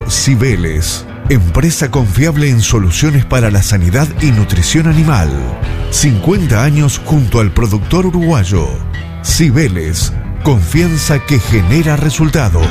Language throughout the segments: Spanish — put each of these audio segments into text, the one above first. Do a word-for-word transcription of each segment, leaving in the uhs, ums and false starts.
Cibeles, empresa confiable en soluciones para la sanidad y nutrición animal. cincuenta años junto al productor uruguayo. Cibeles, confianza que genera resultados.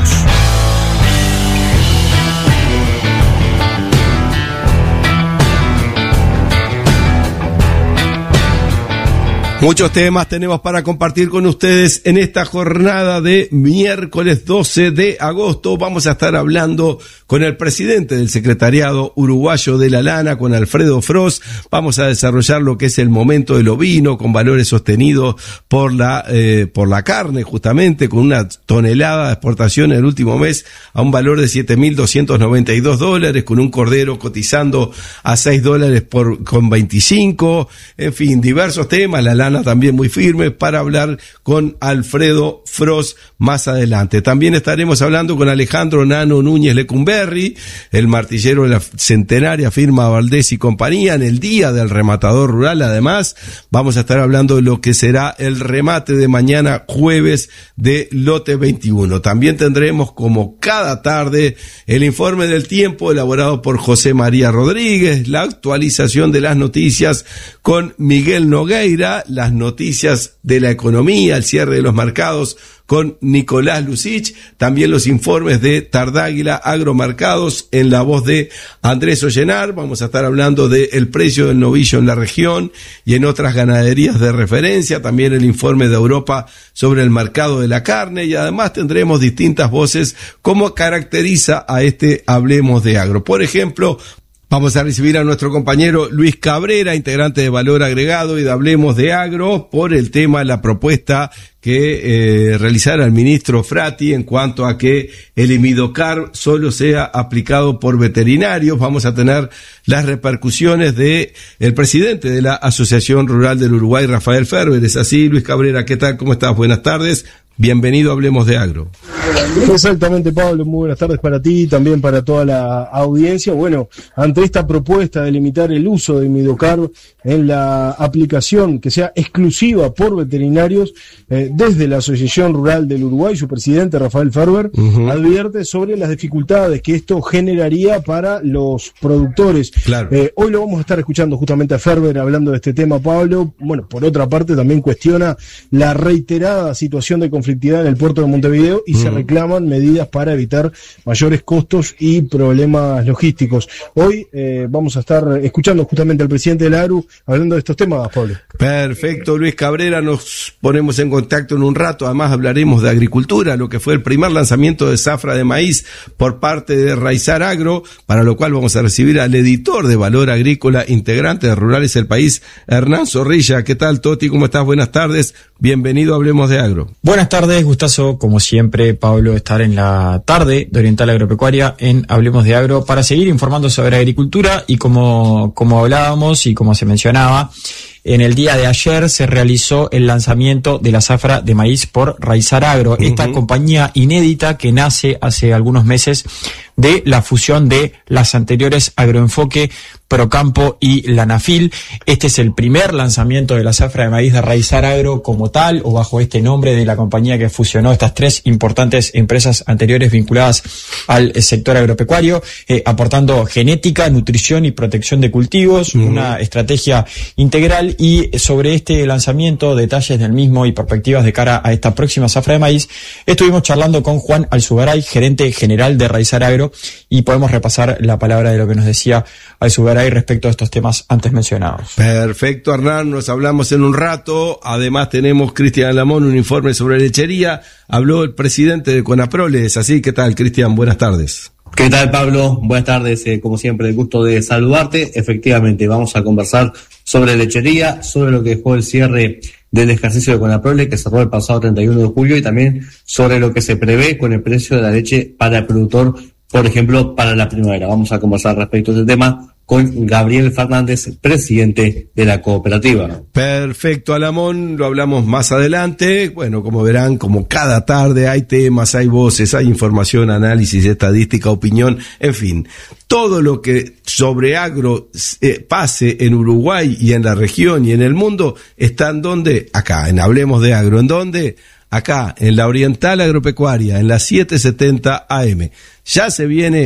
Muchos temas tenemos para compartir con ustedes en esta jornada de miércoles doce de agosto. Vamos a estar hablando con el presidente del Secretariado Uruguayo de la Lana, con Alfredo Frost. Vamos a desarrollar lo que es el momento del ovino, con valores sostenidos por la eh, por la carne, justamente, con una tonelada de exportación en el último mes a un valor de siete mil doscientos noventa y dos dólares, con un cordero cotizando a seis dólares por con veinticinco. En fin, diversos temas. La Lana también muy firme, para hablar con Alfredo Frost más adelante. También estaremos hablando con Alejandro Nano Núñez Lecumberri, el martillero de la centenaria firma Valdés y compañía, en el Día del Rematador Rural. Además, vamos a estar hablando de lo que será el remate de mañana jueves de lote veintiuno. También tendremos, como cada tarde, el informe del tiempo elaborado por José María Rodríguez, la actualización de las noticias con Miguel Nogueira, las noticias de la economía, el cierre de los mercados con Nicolás Lucich, también los informes de Tardáguila Agromercados en la voz de Andrés Ollenar. Vamos a estar hablando del precio del novillo en la región y en otras ganaderías de referencia, también el informe de Europa sobre el mercado de la carne, y además tendremos distintas voces como caracteriza a este Hablemos de Agro. Por ejemplo, vamos a recibir a nuestro compañero Luis Cabrera, integrante de Valor Agregado y de Hablemos de Agro, por el tema, la propuesta que eh, realizara el ministro Frati en cuanto a que el Imidocar solo sea aplicado por veterinarios. Vamos a tener las repercusiones de el presidente de la Asociación Rural del Uruguay, Rafael Ferber. ¿Es así, Luis Cabrera? ¿Qué tal? ¿Cómo estás? Buenas tardes. Bienvenido a Hablemos de Agro. Exactamente, Pablo, muy buenas tardes para ti y también para toda la audiencia. Bueno, ante esta propuesta de limitar el uso de Imidocar en la aplicación que sea exclusiva por veterinarios, eh, desde la Asociación Rural del Uruguay, su presidente Rafael Ferber uh-huh. advierte sobre las dificultades que esto generaría para los productores. Claro. Eh, hoy lo vamos a estar escuchando justamente a Ferber hablando de este tema, Pablo. Bueno, por otra parte también cuestiona la reiterada situación de conflictividad en el puerto de Montevideo y uh-huh. se reclaman medidas para evitar mayores costos y problemas logísticos. Hoy eh, vamos a estar escuchando justamente al presidente de la A R U hablando de estos temas, Pablo. Perfecto, Luis Cabrera, nos ponemos en contacto en un rato. Además hablaremos de agricultura, lo que fue el primer lanzamiento de zafra de maíz por parte de Raizar Agro, para lo cual vamos a recibir al editor de Valor Agrícola, integrante de Rurales del País, Hernán Zorrilla. ¿Qué tal, Toti? ¿Cómo estás? Buenas tardes. Bienvenido a Hablemos de Agro. Buenas tardes, gustazo, como siempre, Pablo, estar en la tarde de Oriental Agropecuaria en Hablemos de Agro para seguir informando sobre agricultura y como, como hablábamos y como se mencionaba, en el día de ayer se realizó el lanzamiento de la zafra de maíz por Raizar Agro, uh-huh. esta compañía inédita que nace hace algunos meses de la fusión de las anteriores Agroenfoque, Procampo y Lanafil. Este es el primer lanzamiento de la zafra de maíz de Raizar Agro como tal, o bajo este nombre de la compañía que fusionó estas tres importantes empresas anteriores vinculadas al sector agropecuario, eh, aportando genética, nutrición y protección de cultivos, uh-huh. una estrategia integral. Y sobre este lanzamiento, detalles del mismo y perspectivas de cara a esta próxima zafra de maíz, estuvimos charlando con Juan Alzugaray, gerente general de Raizar Agro, y podemos repasar la palabra de lo que nos decía Alzugaray respecto a estos temas antes mencionados. Perfecto, Hernán, nos hablamos en un rato. Además tenemos Cristian Lamón, un informe sobre lechería. Habló el presidente de Conaprole, ¿es así? ¿Qué tal, Cristian? Buenas tardes. ¿Qué tal, Pablo? Buenas tardes, eh, como siempre, el gusto de saludarte. Efectivamente, vamos a conversar sobre lechería, sobre lo que dejó el cierre del ejercicio de Conaprole, que cerró el pasado treinta y uno de julio, y también sobre lo que se prevé con el precio de la leche para el productor, por ejemplo, para la primavera. Vamos a conversar respecto a este tema con Gabriel Fernández, presidente de la cooperativa. Perfecto, Alamón, lo hablamos más adelante. Bueno, como verán, como cada tarde hay temas, hay voces, hay información, análisis, estadística, opinión, en fin. Todo lo que sobre agro eh, pase en Uruguay y en la región y en el mundo está en donde, acá, en Hablemos de Agro. ¿En dónde? Acá, en la Oriental Agropecuaria, en la setecientos setenta A M. Ya se viene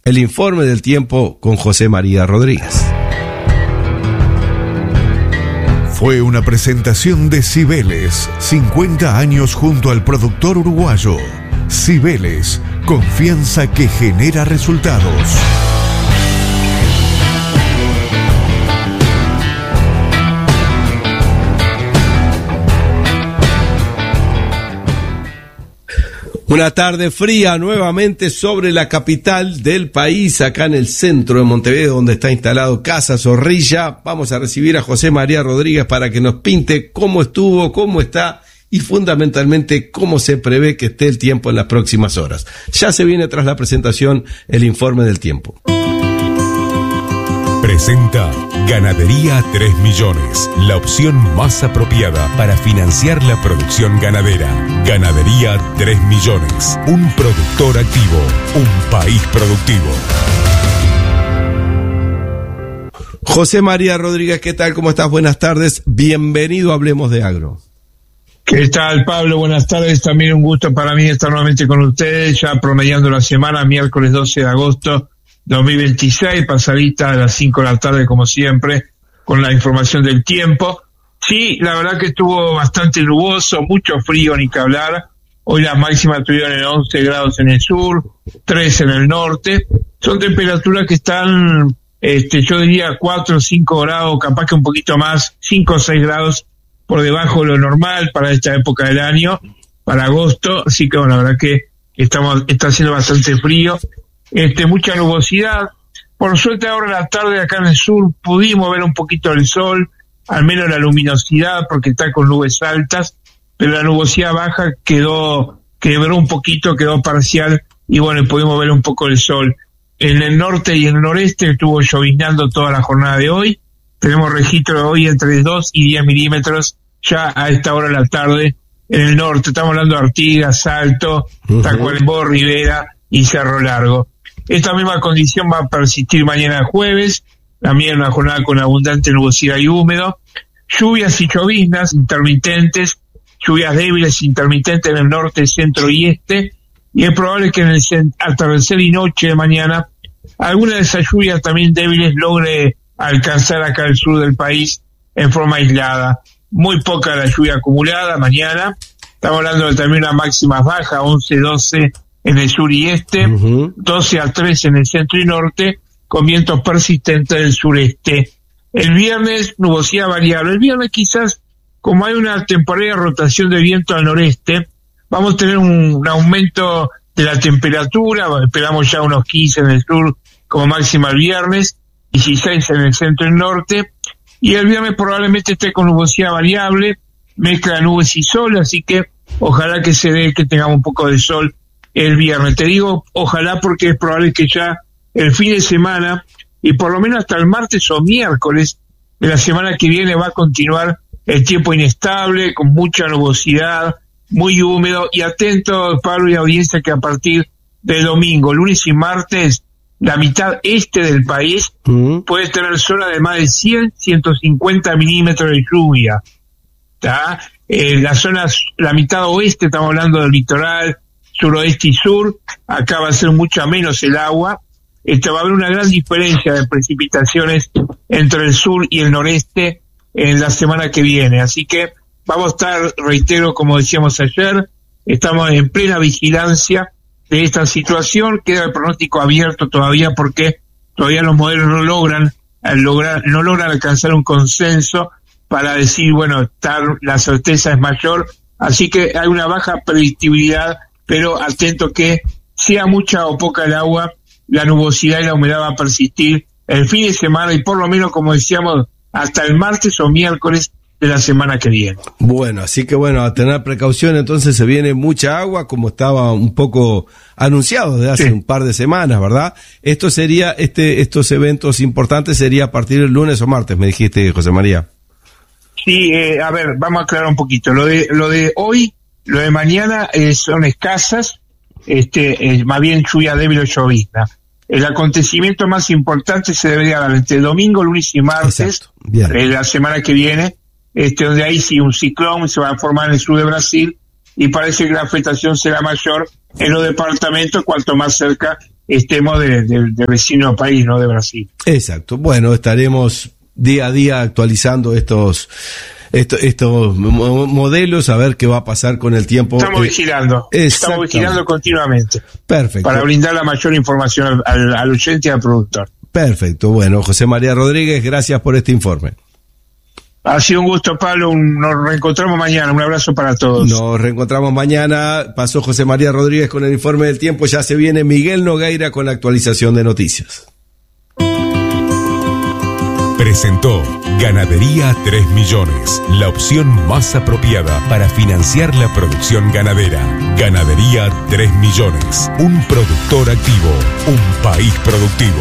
el informe del tiempo con José María Rodríguez. Fue una presentación de Cibeles, cincuenta años junto al productor uruguayo. Cibeles, confianza que genera resultados. Una tarde fría nuevamente sobre la capital del país, acá en el centro de Montevideo, donde está instalado Casa Zorrilla. Vamos a recibir a José María Rodríguez para que nos pinte cómo estuvo, cómo está y fundamentalmente cómo se prevé que esté el tiempo en las próximas horas. Ya se viene tras la presentación el informe del tiempo. Presenta Ganadería tres millones, la opción más apropiada para financiar la producción ganadera. Ganadería tres millones, un productor activo, un país productivo. José María Rodríguez, ¿qué tal? ¿Cómo estás? Buenas tardes. Bienvenido a Hablemos de Agro. ¿Qué tal, Pablo? Buenas tardes. También un gusto para mí estar nuevamente con ustedes, ya promediando la semana, miércoles doce de agosto dos mil veintiséis, pasadita a las cinco de la tarde, como siempre, con la información del tiempo. Sí, la verdad que estuvo bastante nuboso, mucho frío, ni que hablar. Hoy las máximas estuvieron en once grados en el sur, tres en el norte. Son temperaturas que están, este, yo diría cuatro o cinco grados, capaz que un poquito más, cinco o seis grados por debajo de lo normal para esta época del año, para agosto. Así que, bueno, la verdad que estamos, está haciendo bastante frío. Este, mucha nubosidad. Por suerte ahora en la tarde acá en el sur pudimos ver un poquito el sol, al menos la luminosidad, porque está con nubes altas, pero la nubosidad baja quedó, quebró un poquito, quedó parcial, y bueno, pudimos ver un poco el sol. En el norte y en el noreste estuvo lloviznando toda la jornada de hoy. Tenemos registro de hoy entre dos y diez milímetros ya a esta hora de la tarde en el norte. Estamos hablando de Artigas, Salto, uh-huh. Tacuarembó, Rivera y Cerro Largo. Esta misma condición va a persistir mañana jueves, también una jornada con abundante nubosidad y húmedo, lluvias y lloviznas intermitentes, lluvias débiles intermitentes en el norte, centro y este, y es probable que en el atardecer y noche de mañana alguna de esas lluvias también débiles logre alcanzar acá al sur del país en forma aislada. Muy poca la lluvia acumulada mañana, estamos hablando de también una máxima baja, once, doce en el sur y este, uh-huh. doce a trece en el centro y norte, con vientos persistentes del sureste. El viernes, nubosidad variable. El viernes quizás, como hay una temporada de rotación de viento al noreste, vamos a tener un, un aumento de la temperatura, esperamos ya unos quince en el sur como máxima el viernes, dieciséis en el centro y norte, y el viernes probablemente esté con nubosidad variable, mezcla de nubes y sol, así que ojalá que se dé que tengamos un poco de sol el viernes. Te digo ojalá porque es probable que ya el fin de semana y por lo menos hasta el martes o miércoles de la semana que viene va a continuar el tiempo inestable, con mucha nubosidad, muy húmedo, y atento, Pablo y audiencia, que a partir del domingo, lunes y martes, la mitad este del país uh-huh. puede tener zona de más de cien, ciento cincuenta milímetros de lluvia. ¿Está? Eh, la zona, la mitad oeste, estamos hablando del litoral, suroeste y sur, acá va a ser mucho menos el agua. Este, va a haber una gran diferencia de precipitaciones entre el sur y el noreste en la semana que viene. Así que vamos a estar, reitero, como decíamos ayer, estamos en plena vigilancia de esta situación. Queda el pronóstico abierto todavía porque todavía los modelos no logran, lograr, no logran alcanzar un consenso para decir, bueno, estar, la certeza es mayor. Así que hay una baja predictibilidad, pero atento que sea mucha o poca el agua, la nubosidad y la humedad va a persistir el fin de semana y por lo menos, como decíamos, hasta el martes o miércoles de la semana que viene. Bueno, así que bueno, a tener precaución, entonces se viene mucha agua, como estaba un poco anunciado desde hace sí. un par de semanas, ¿verdad? Esto sería, este, estos eventos importantes sería a partir del lunes o martes, me dijiste, José María. Sí, eh, a ver, vamos a aclarar un poquito. Lo de, lo de hoy, lo de mañana eh, son escasas, este, eh, más bien lluvia débil o llovizna. El acontecimiento más importante se debería dar entre domingo, lunes y martes, eh, la semana que viene, este, donde ahí sí un ciclón se va a formar en el sur de Brasil y parece que la afectación será mayor en los departamentos cuanto más cerca estemos del de, de vecino país, no de Brasil. Exacto. Bueno, estaremos día a día actualizando estos estos, estos modelos, a ver qué va a pasar con el tiempo. Estamos eh, vigilando, estamos vigilando continuamente. Perfecto. Para brindar la mayor información al, al oyente y al productor. Perfecto. Bueno, José María Rodríguez, gracias por este informe. Ha sido un gusto, Pablo. Un, nos reencontramos mañana. Un abrazo para todos. Nos reencontramos mañana. Pasó José María Rodríguez con el informe del tiempo. Ya se viene Miguel Nogueira con la actualización de noticias. Presentó Ganadería tres millones, la opción más apropiada para financiar la producción ganadera. Ganadería tres millones, un productor activo, un país productivo.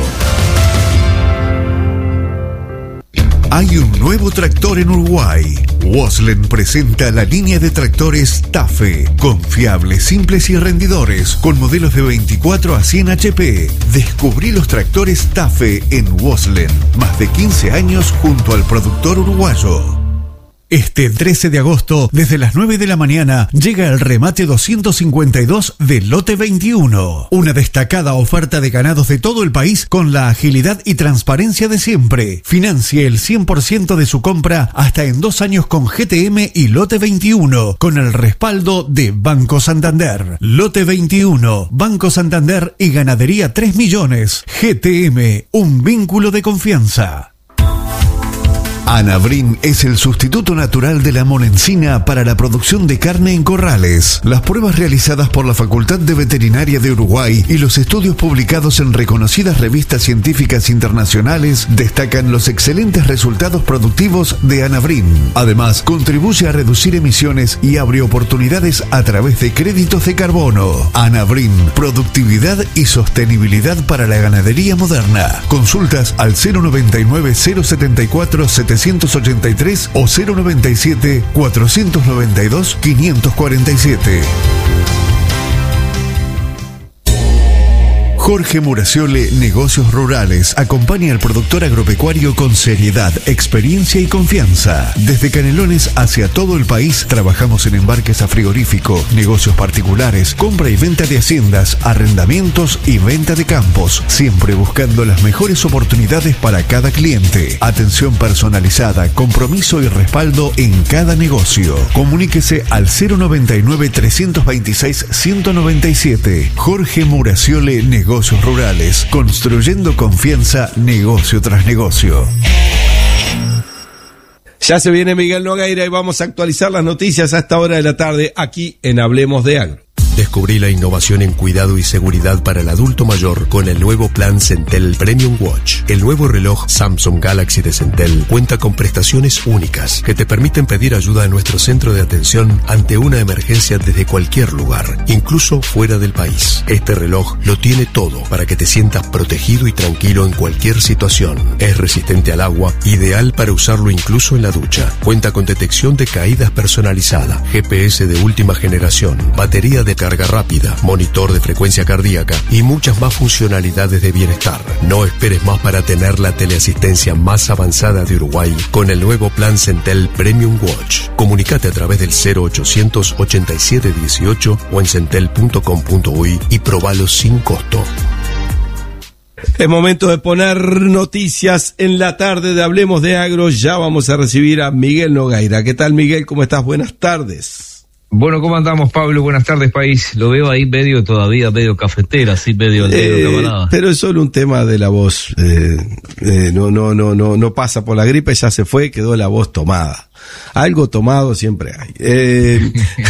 Hay un nuevo tractor en Uruguay. Waslen presenta la línea de tractores TAFE, confiables, simples y rendidores, con modelos de veinticuatro a cien H P. Descubrí los tractores TAFE en Waslen, más de quince años junto al productor uruguayo. Este trece de agosto, desde las nueve de la mañana, llega el remate doscientos cincuenta y dos de Lote veintiuno. Una destacada oferta de ganados de todo el país con la agilidad y transparencia de siempre. Financie el cien por ciento de su compra hasta en dos años con G T M y Lote veintiuno, con el respaldo de Banco Santander. Lote veintiuno, Banco Santander y Ganadería tres millones. G T M, un vínculo de confianza. Anabrin es el sustituto natural de la monencina para la producción de carne en corrales. Las pruebas realizadas por la Facultad de Veterinaria de Uruguay y los estudios publicados en reconocidas revistas científicas internacionales destacan los excelentes resultados productivos de Anabrin. Además, contribuye a reducir emisiones y abre oportunidades a través de créditos de carbono. Anabrin, productividad y sostenibilidad para la ganadería moderna. Consultas al cero noventa y nueve, cero setenta y cuatro, setecientos ochenta y tres o cero noventa y siete, cuatrocientos noventa y dos, quinientos cuarenta y siete. Jorge Muraciole, Negocios Rurales, acompaña al productor agropecuario con seriedad, experiencia y confianza. Desde Canelones hacia todo el país, trabajamos en embarques a frigorífico, negocios particulares, compra y venta de haciendas, arrendamientos y venta de campos, siempre buscando las mejores oportunidades para cada cliente. Atención personalizada, compromiso y respaldo en cada negocio. Comuníquese al cero noventa y nueve, trescientos veintiséis, ciento noventa y siete. Jorge Muraciole, Negocios Rurales, construyendo confianza negocio tras negocio. Ya se viene Miguel Nogueira y vamos a actualizar las noticias a esta hora de la tarde aquí en Hablemos de Agro. Descubrí la innovación en cuidado y seguridad para el adulto mayor con el nuevo plan Centel Premium Watch. El nuevo reloj Samsung Galaxy de Centel cuenta con prestaciones únicas que te permiten pedir ayuda a nuestro centro de atención ante una emergencia desde cualquier lugar, incluso fuera del país. Este reloj lo tiene todo para que te sientas protegido y tranquilo en cualquier situación. Es resistente al agua, ideal para usarlo incluso en la ducha. Cuenta con detección de caídas personalizada, G P S de última generación, batería de carga rápida, monitor de frecuencia cardíaca y muchas más funcionalidades de bienestar. No esperes más para tener la teleasistencia más avanzada de Uruguay con el nuevo plan Centel Premium Watch. Comunicate a través del cero ochocientos, ochenta y siete dieciocho o en centel punto com punto uy y probalo sin costo. Es momento de poner noticias en la tarde de Hablemos de Agro. Ya vamos a recibir a Miguel Nogueira. ¿Qué tal, Miguel? ¿Cómo estás? Buenas tardes. Bueno, ¿cómo andamos, Pablo? Buenas tardes, país. Lo veo ahí medio todavía, medio cafetera, así medio, medio eh, camarada. Pero es solo un tema de la voz. Eh, eh, no, no, no, no, no pasa por la gripe, ya se fue, quedó la voz tomada. Algo tomado siempre hay. Eh,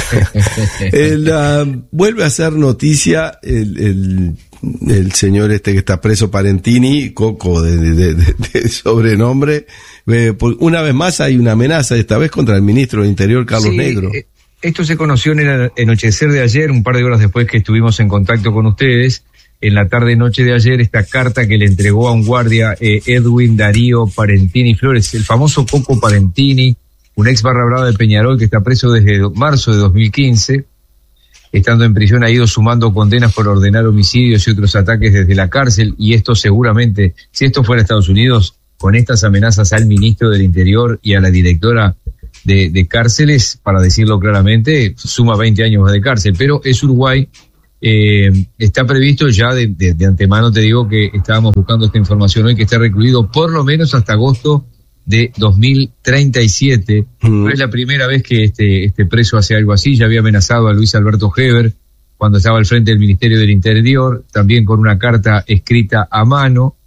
el, uh, vuelve a hacer noticia el, el, el señor este que está preso, Parentini, Coco de, de, de, de sobrenombre. Eh, por, una vez más hay una amenaza, esta vez contra el ministro del Interior, Carlos sí, Negro. Eh, Esto se conoció en el anochecer de ayer, un par de horas después que estuvimos en contacto con ustedes. En la tarde-noche de ayer, esta carta que le entregó a un guardia, eh, Edwin Darío Parentini Flores, el famoso Coco Parentini, un ex barra brava de Peñarol que está preso desde marzo de dos mil quince. Estando en prisión ha ido sumando condenas por ordenar homicidios y otros ataques desde la cárcel, y esto seguramente, si esto fuera Estados Unidos, con estas amenazas al ministro del Interior y a la directora De, de cárceles, para decirlo claramente, suma veinte años de cárcel, pero es Uruguay, Eh, está previsto ya de, de, de antemano, te digo que estábamos buscando esta información hoy, que está recluido por lo menos hasta agosto de dos mil treinta y siete. Mm. No es la primera vez que este, este preso hace algo así. Ya había amenazado a Luis Alberto Heber cuando estaba al frente del Ministerio del Interior, también con una carta escrita a mano.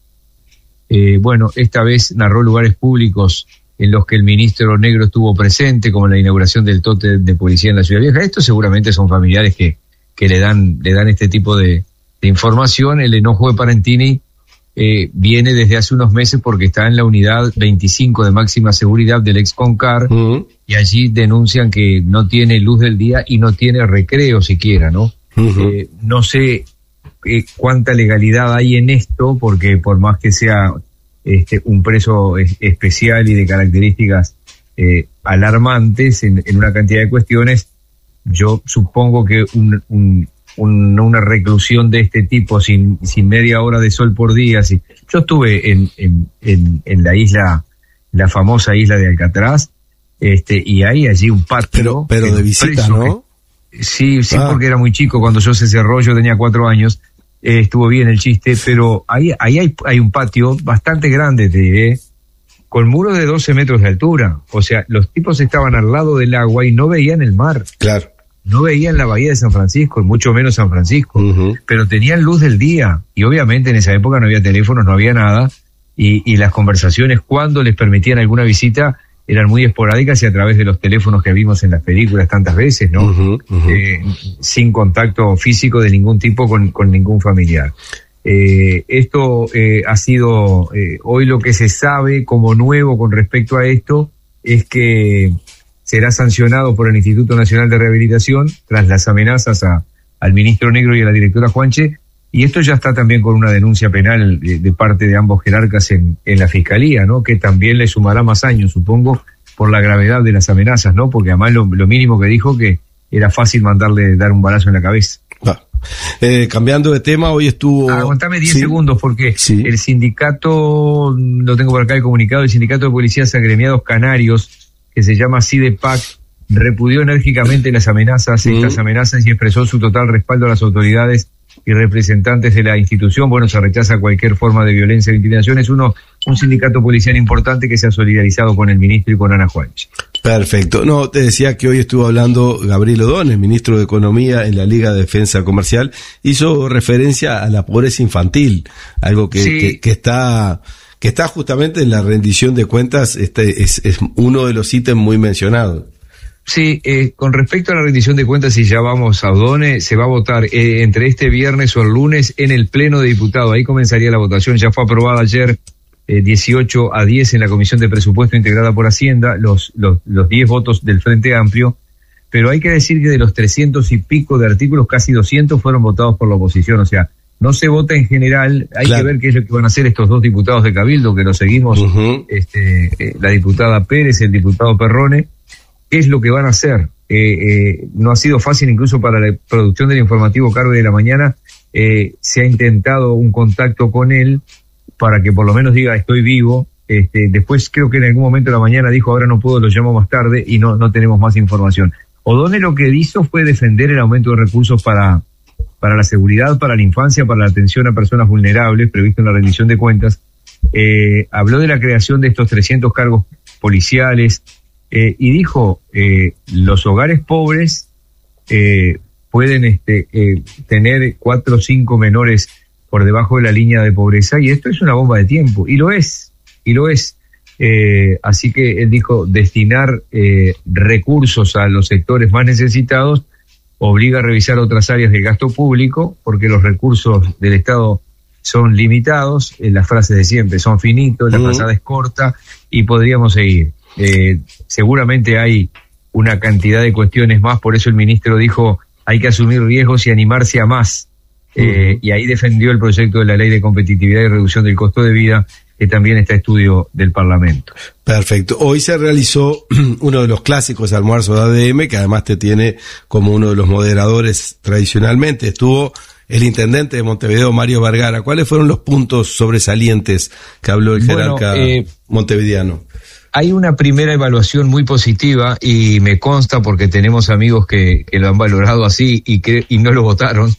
Eh, bueno, esta vez narró lugares públicos en los que el ministro Negro estuvo presente, como la inauguración del tótem de policía en la Ciudad Vieja. Estos seguramente son familiares que, que le dan, le dan este tipo de, de información. El enojo de Parentini eh, viene desde hace unos meses porque está en la unidad veinticinco de máxima seguridad del ex Concar, uh-huh. y allí denuncian que no tiene luz del día y no tiene recreo siquiera, ¿no? Uh-huh. Eh, no sé eh, cuánta legalidad hay en esto, porque por más que sea este, un preso es, especial y de características eh, alarmantes en, en una cantidad de cuestiones, yo supongo que un, un, un, una reclusión de este tipo sin, sin media hora de sol por día. Si, yo estuve en, en, en, en la isla, la famosa isla de Alcatraz, este, y hay allí un patio. Pero, pero de visita, ¿no? Que, sí, sí, ah. porque era muy chico cuando yo se cerró, yo tenía cuatro años, eh, estuvo bien el chiste, pero ahí, ahí hay, hay un patio bastante grande, te diré, con muros de doce metros de altura. O sea, los tipos estaban al lado del agua y no veían el mar. Claro. No veían la bahía de San Francisco, y mucho menos San Francisco, uh-huh. pero tenían luz del día. Y obviamente en esa época no había teléfonos, no había nada, y, y las conversaciones cuando les permitían alguna visita eran muy esporádicas y a través de los teléfonos que vimos en las películas tantas veces, ¿no? Uh-huh, uh-huh. Eh, sin contacto físico de ningún tipo con, con ningún familiar. Eh, esto eh, ha sido, eh, hoy lo que se sabe como nuevo con respecto a esto es que será sancionado por el Instituto Nacional de Rehabilitación tras las amenazas a, al ministro Negro y a la directora Juanche, y esto ya está también con una denuncia penal de, de parte de ambos jerarcas en, en la Fiscalía, ¿no? Que también le sumará más años, supongo, por la gravedad de las amenazas, ¿no? Porque además lo, lo mínimo que dijo que era fácil mandarle dar un balazo en la cabeza. Ah. Eh, cambiando de tema, hoy estuvo... Aguantame diez ¿Sí? segundos, porque sí. el sindicato, lo tengo por acá el comunicado, el sindicato de policías agremiados canarios, que se llama SIDEPAC, repudió enérgicamente las amenazas, mm. estas amenazas, y expresó su total respaldo a las autoridades y representantes de la institución. Bueno, se rechaza cualquier forma de violencia o intimidación. Es uno, un sindicato policial importante que se ha solidarizado con el ministro y con Ana Juanchi. Perfecto. No, te decía que hoy estuvo hablando Gabriel Odón, el ministro de Economía en la Liga de Defensa Comercial, hizo referencia a la pobreza infantil, algo que, sí. que, que está... que está justamente en la rendición de cuentas, este es, es uno de los ítems muy mencionados. Sí, eh, con respecto a la rendición de cuentas, y ya vamos a Odone, se va a votar eh, entre este viernes o el lunes en el Pleno de Diputados. Ahí comenzaría la votación. Ya fue aprobada ayer eh, dieciocho a diez en la Comisión de Presupuesto integrada por Hacienda, los, los, los diez votos del Frente Amplio. Pero hay que decir que de los trescientos y pico de artículos, casi doscientos fueron votados por la oposición. O sea, no se vota en general, hay claro. que ver qué es lo que van a hacer estos dos diputados de Cabildo, que lo seguimos, uh-huh. este, eh, la diputada Pérez, el diputado Perrone, qué es lo que van a hacer. Eh, eh, no ha sido fácil incluso para la producción del informativo Carve de la Mañana, eh, se ha intentado un contacto con él para que por lo menos diga estoy vivo. Este, después creo que en algún momento de la mañana dijo ahora no puedo, lo llamo más tarde, y no, no tenemos más información. Odone lo que hizo fue defender el aumento de recursos para para la seguridad, para la infancia, para la atención a personas vulnerables, previsto en la rendición de cuentas. Eh, habló de la creación de estos trescientos cargos policiales, eh, y dijo, eh, los hogares pobres eh, pueden este, eh, tener cuatro o cinco menores por debajo de la línea de pobreza, y esto es una bomba de tiempo, y lo es, y lo es. Eh, así que él dijo, destinar eh, recursos a los sectores más necesitados obliga a revisar otras áreas del gasto público, porque los recursos del Estado son limitados, eh, las frases de siempre son finitos, la uh-huh. pasada es corta, y podríamos seguir. Eh, seguramente hay una cantidad de cuestiones más, por eso el ministro dijo, hay que asumir riesgos y animarse a más. Uh-huh. Eh, y ahí defendió el proyecto de la Ley de Competitividad y Reducción del Costo de Vida, que también está a estudio del Parlamento. Perfecto. Hoy se realizó uno de los clásicos almuerzos de A D M, que además te tiene como uno de los moderadores tradicionalmente. Estuvo el intendente de Montevideo, Mario Vergara. ¿Cuáles fueron los puntos sobresalientes que habló el jerarca bueno, eh, montevideano? Hay una primera evaluación muy positiva, y me consta porque tenemos amigos que, que lo han valorado así y que y no lo votaron.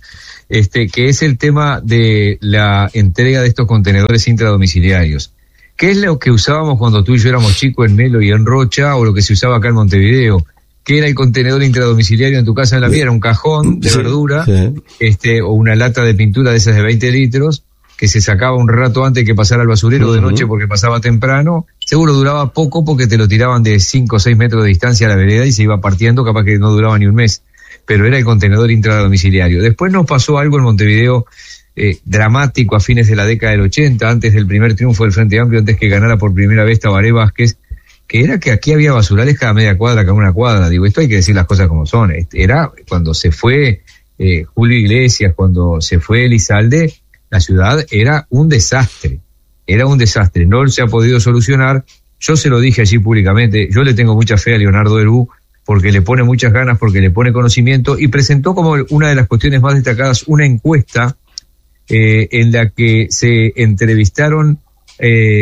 este, que es el tema de la entrega de estos contenedores intradomiciliarios. ¿Qué es lo que usábamos cuando tú y yo éramos chicos en Melo y en Rocha, o lo que se usaba acá en Montevideo? ¿Qué era el contenedor intradomiciliario en tu casa? En la mía era un cajón de sí, verdura, sí. este, o una lata de pintura de esas de veinte litros, que se sacaba un rato antes que pasara al basurero uh-huh. de noche porque pasaba temprano. Seguro duraba poco porque te lo tiraban de cinco o seis metros de distancia a la vereda y se iba partiendo, capaz que no duraba ni un mes. Pero era el contenedor intradomiciliario. Después nos pasó algo en Montevideo eh, dramático a fines de la década del ochenta, antes del primer triunfo del Frente Amplio, antes que ganara por primera vez Tabaré Vázquez, que era que aquí había basurales cada media cuadra, cada una cuadra. Digo, esto hay que decir las cosas como son. Era cuando se fue eh, Julio Iglesias, cuando se fue Elizalde, la ciudad era un desastre. Era un desastre. No se ha podido solucionar. Yo se lo dije allí públicamente. Yo le tengo mucha fe a Leonardo Derú, porque le pone muchas ganas, porque le pone conocimiento, y presentó como una de las cuestiones más destacadas una encuesta eh, en la que se entrevistaron eh,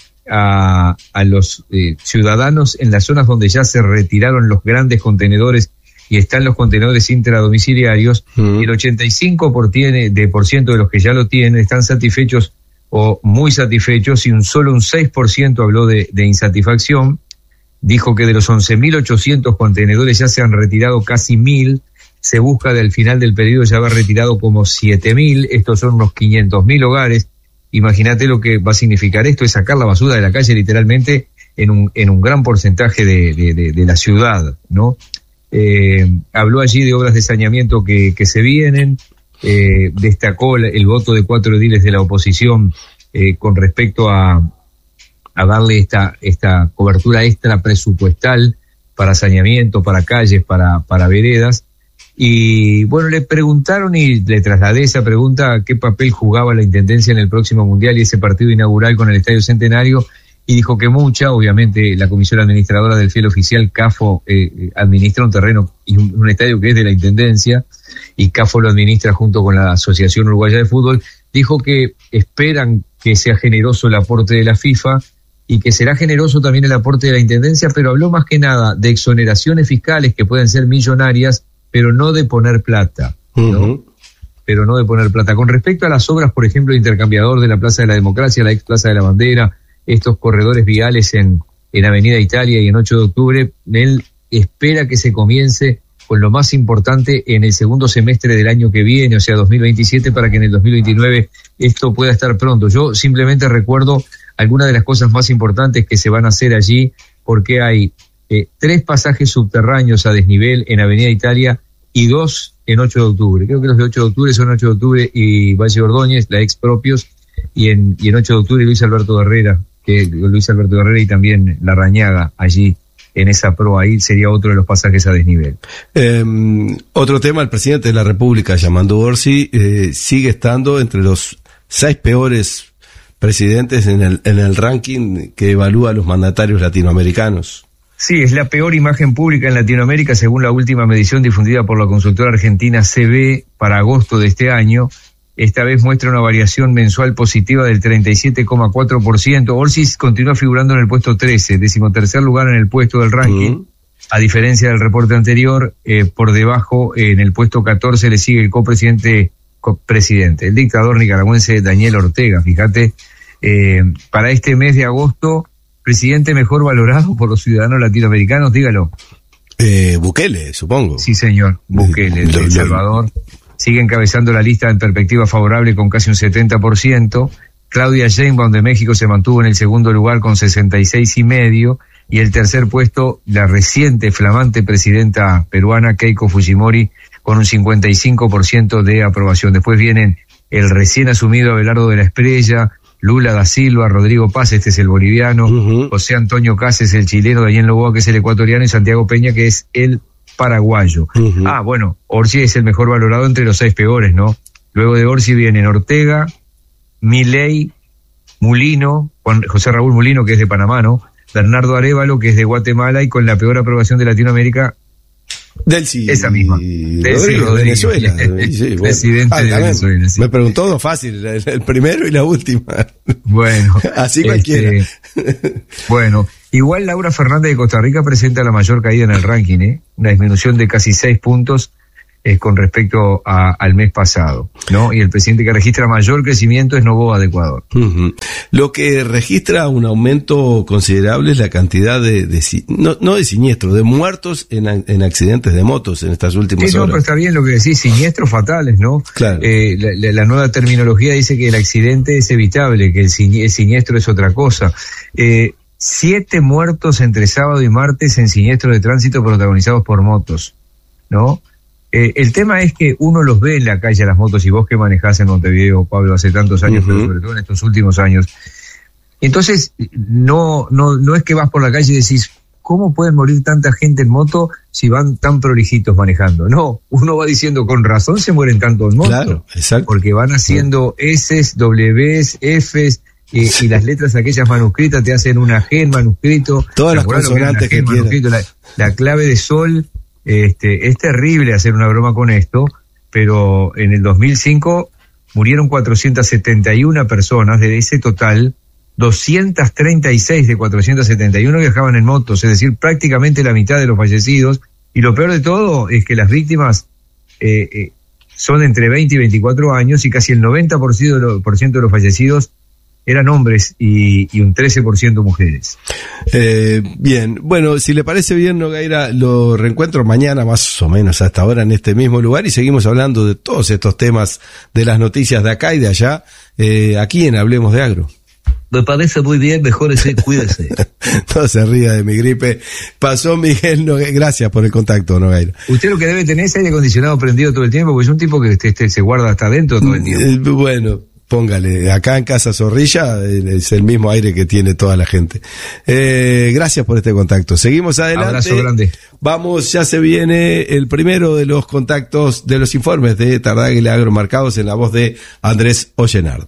a, a los eh, ciudadanos en las zonas donde ya se retiraron los grandes contenedores y están los contenedores intradomiciliarios, mm. y el ochenta y cinco por ciento de, de, por ciento de los que ya lo tienen están satisfechos o muy satisfechos, y un solo un seis por ciento habló de, de insatisfacción. Dijo que de los once mil ochocientos contenedores ya se han retirado casi mil, se busca del final del periodo ya haber retirado como siete mil, estos son unos quinientos mil hogares. Imagínate lo que va a significar esto, es sacar la basura de la calle literalmente en un, en un gran porcentaje de, de, de, de la ciudad, ¿no? Eh, habló allí de obras de saneamiento que, que se vienen, eh, destacó el, el voto de cuatro ediles de la oposición eh, con respecto a a darle esta esta cobertura extra presupuestal para saneamiento, para calles, para para veredas. Y bueno, le preguntaron y le trasladé esa pregunta, qué papel jugaba la Intendencia en el próximo Mundial y ese partido inaugural con el Estadio Centenario, y dijo que mucha. Obviamente la Comisión Administradora del Fiel Oficial, CAFO, eh, administra un terreno y un, un estadio que es de la Intendencia, y CAFO lo administra junto con la Asociación Uruguaya de Fútbol. Dijo que esperan que sea generoso el aporte de la FIFA, y que será generoso también el aporte de la Intendencia, pero habló más que nada de exoneraciones fiscales que pueden ser millonarias, pero no de poner plata, ¿no? Uh-huh. Pero no de poner plata. Con respecto a las obras, por ejemplo, intercambiador de la Plaza de la Democracia, la ex Plaza de la Bandera, estos corredores viales en, en Avenida Italia y en ocho de octubre, él espera que se comience con lo más importante en el segundo semestre del año que viene, o sea, dos mil veintisiete, para que en el dos mil veintinueve esto pueda estar pronto. Yo simplemente recuerdo algunas de las cosas más importantes que se van a hacer allí, porque hay eh, tres pasajes subterráneos a desnivel en Avenida Italia y dos en ocho de octubre. Creo que los de ocho de octubre son ocho de octubre y Valle Ordóñez, la ex propios, y en, y en ocho de octubre Luis Alberto Herrera, que Luis Alberto Herrera y también La Rañaga allí en esa proa, ahí sería otro de los pasajes a desnivel. Eh, otro tema, el presidente de la República, Yamandú Orsi, eh, sigue estando entre los seis peores presidentes en el, en el ranking que evalúa a los mandatarios latinoamericanos. Sí, es la peor imagen pública en Latinoamérica según la última medición difundida por la consultora argentina C B para agosto de este año. Esta vez muestra una variación mensual positiva del treinta y siete coma cuatro por ciento. Orsi continúa figurando en el puesto trece, decimotercer lugar en el puesto del ranking. Uh-huh. A diferencia del reporte anterior, eh, por debajo, eh, en el puesto catorce le sigue el copresidente, copresidente, el dictador nicaragüense Daniel Ortega. Fíjate, eh, para este mes de agosto, presidente mejor valorado por los ciudadanos latinoamericanos, dígalo. Eh, Bukele, supongo. Sí, señor, Bukele, de El Salvador. Sigue encabezando la lista en perspectiva favorable con casi un setenta por ciento. Claudia Sheinbaum de México se mantuvo en el segundo lugar con sesenta y seis y medio, y el tercer puesto la reciente flamante presidenta peruana Keiko Fujimori con un cincuenta y cinco por ciento de aprobación. Después vienen el recién asumido Abelardo de la Espriella, Lula da Silva, Rodrigo Paz, este es el boliviano, uh-huh. José Antonio Cases, el chileno, Daniel Noboa, que es el ecuatoriano, y Santiago Peña, que es el paraguayo. Uh-huh. Ah, bueno, Orsi es el mejor valorado entre los seis peores, ¿no? Luego de Orsi vienen Ortega, Milei, Mulino, Juan, José Raúl Mulino, que es de Panamá, ¿no? Bernardo Arévalo, que es de Guatemala, y con la peor aprobación de Latinoamérica, Delcy, esa misma. Delcy Rodríguez, Venezuela. Sí, bueno. Presidente ah, de Venezuela. Sí. Me preguntó dos fácil, el, el primero y la última. Bueno. Así cualquiera. Este, bueno, igual Laura Fernández de Costa Rica presenta la mayor caída en el ranking, ¿eh? Una disminución de casi seis puntos. eh, con respecto a, al mes pasado, ¿no? Y el presidente que registra mayor crecimiento es Noboa de Ecuador. Uh-huh. Lo que registra un aumento considerable es la cantidad de, de no, no de siniestros, de muertos en, en accidentes de motos en estas últimas sí, horas. No, pero está bien lo que decís, siniestros fatales, ¿no? Claro. Eh, la, la, la nueva terminología dice que el accidente es evitable, que el, sin, el siniestro es otra cosa. Eh, siete muertos entre sábado y martes en siniestros de tránsito protagonizados por motos, ¿no? Eh, el tema es que uno los ve en la calle a las motos, y vos que manejás en Montevideo, Pablo, hace tantos años, uh-huh. pero sobre todo en estos últimos años. Entonces, no, no, no es que vas por la calle y decís, ¿cómo pueden morir tanta gente en moto si van tan prolijitos manejando? No, uno va diciendo, con razón se mueren tanto en moto. Claro, exacto. Porque van haciendo S's, W's, F's, eh, sí. y las letras aquellas manuscritas te hacen una G en manuscrito. Todas las consonantes que, que tienen. La, la clave de sol. Este, es terrible hacer una broma con esto, pero en el dos mil cinco murieron cuatrocientas setenta y una personas. De ese total, doscientas treinta y seis de cuatrocientas setenta y uno viajaban en motos, es decir, prácticamente la mitad de los fallecidos. Y lo peor de todo es que las víctimas eh, eh, son entre veinte y veinticuatro años, y casi el noventa por ciento de los, por ciento de los fallecidos eran hombres y, y un trece por ciento mujeres. Eh, bien, bueno, si le parece bien, Nogueira, lo reencuentro mañana más o menos hasta ahora en este mismo lugar, y seguimos hablando de todos estos temas, de las noticias de acá y de allá, eh, aquí en Hablemos de Agro. Me parece muy bien, mejórese, cuídese. No se ría de mi gripe. Pasó Miguel Nogueira. Gracias por el contacto, Nogueira. Usted lo que debe tener es aire acondicionado prendido todo el tiempo, porque es un tipo que este, se guarda hasta adentro todo el tiempo. Eh, bueno, póngale, acá en Casa Zorrilla es el mismo aire que tiene toda la gente. Eh, gracias por este contacto. Seguimos adelante. Abrazo grande. Vamos, ya se viene el primero de los contactos de los informes de Tardáguila Agromarcados en la voz de Andrés Ollenard.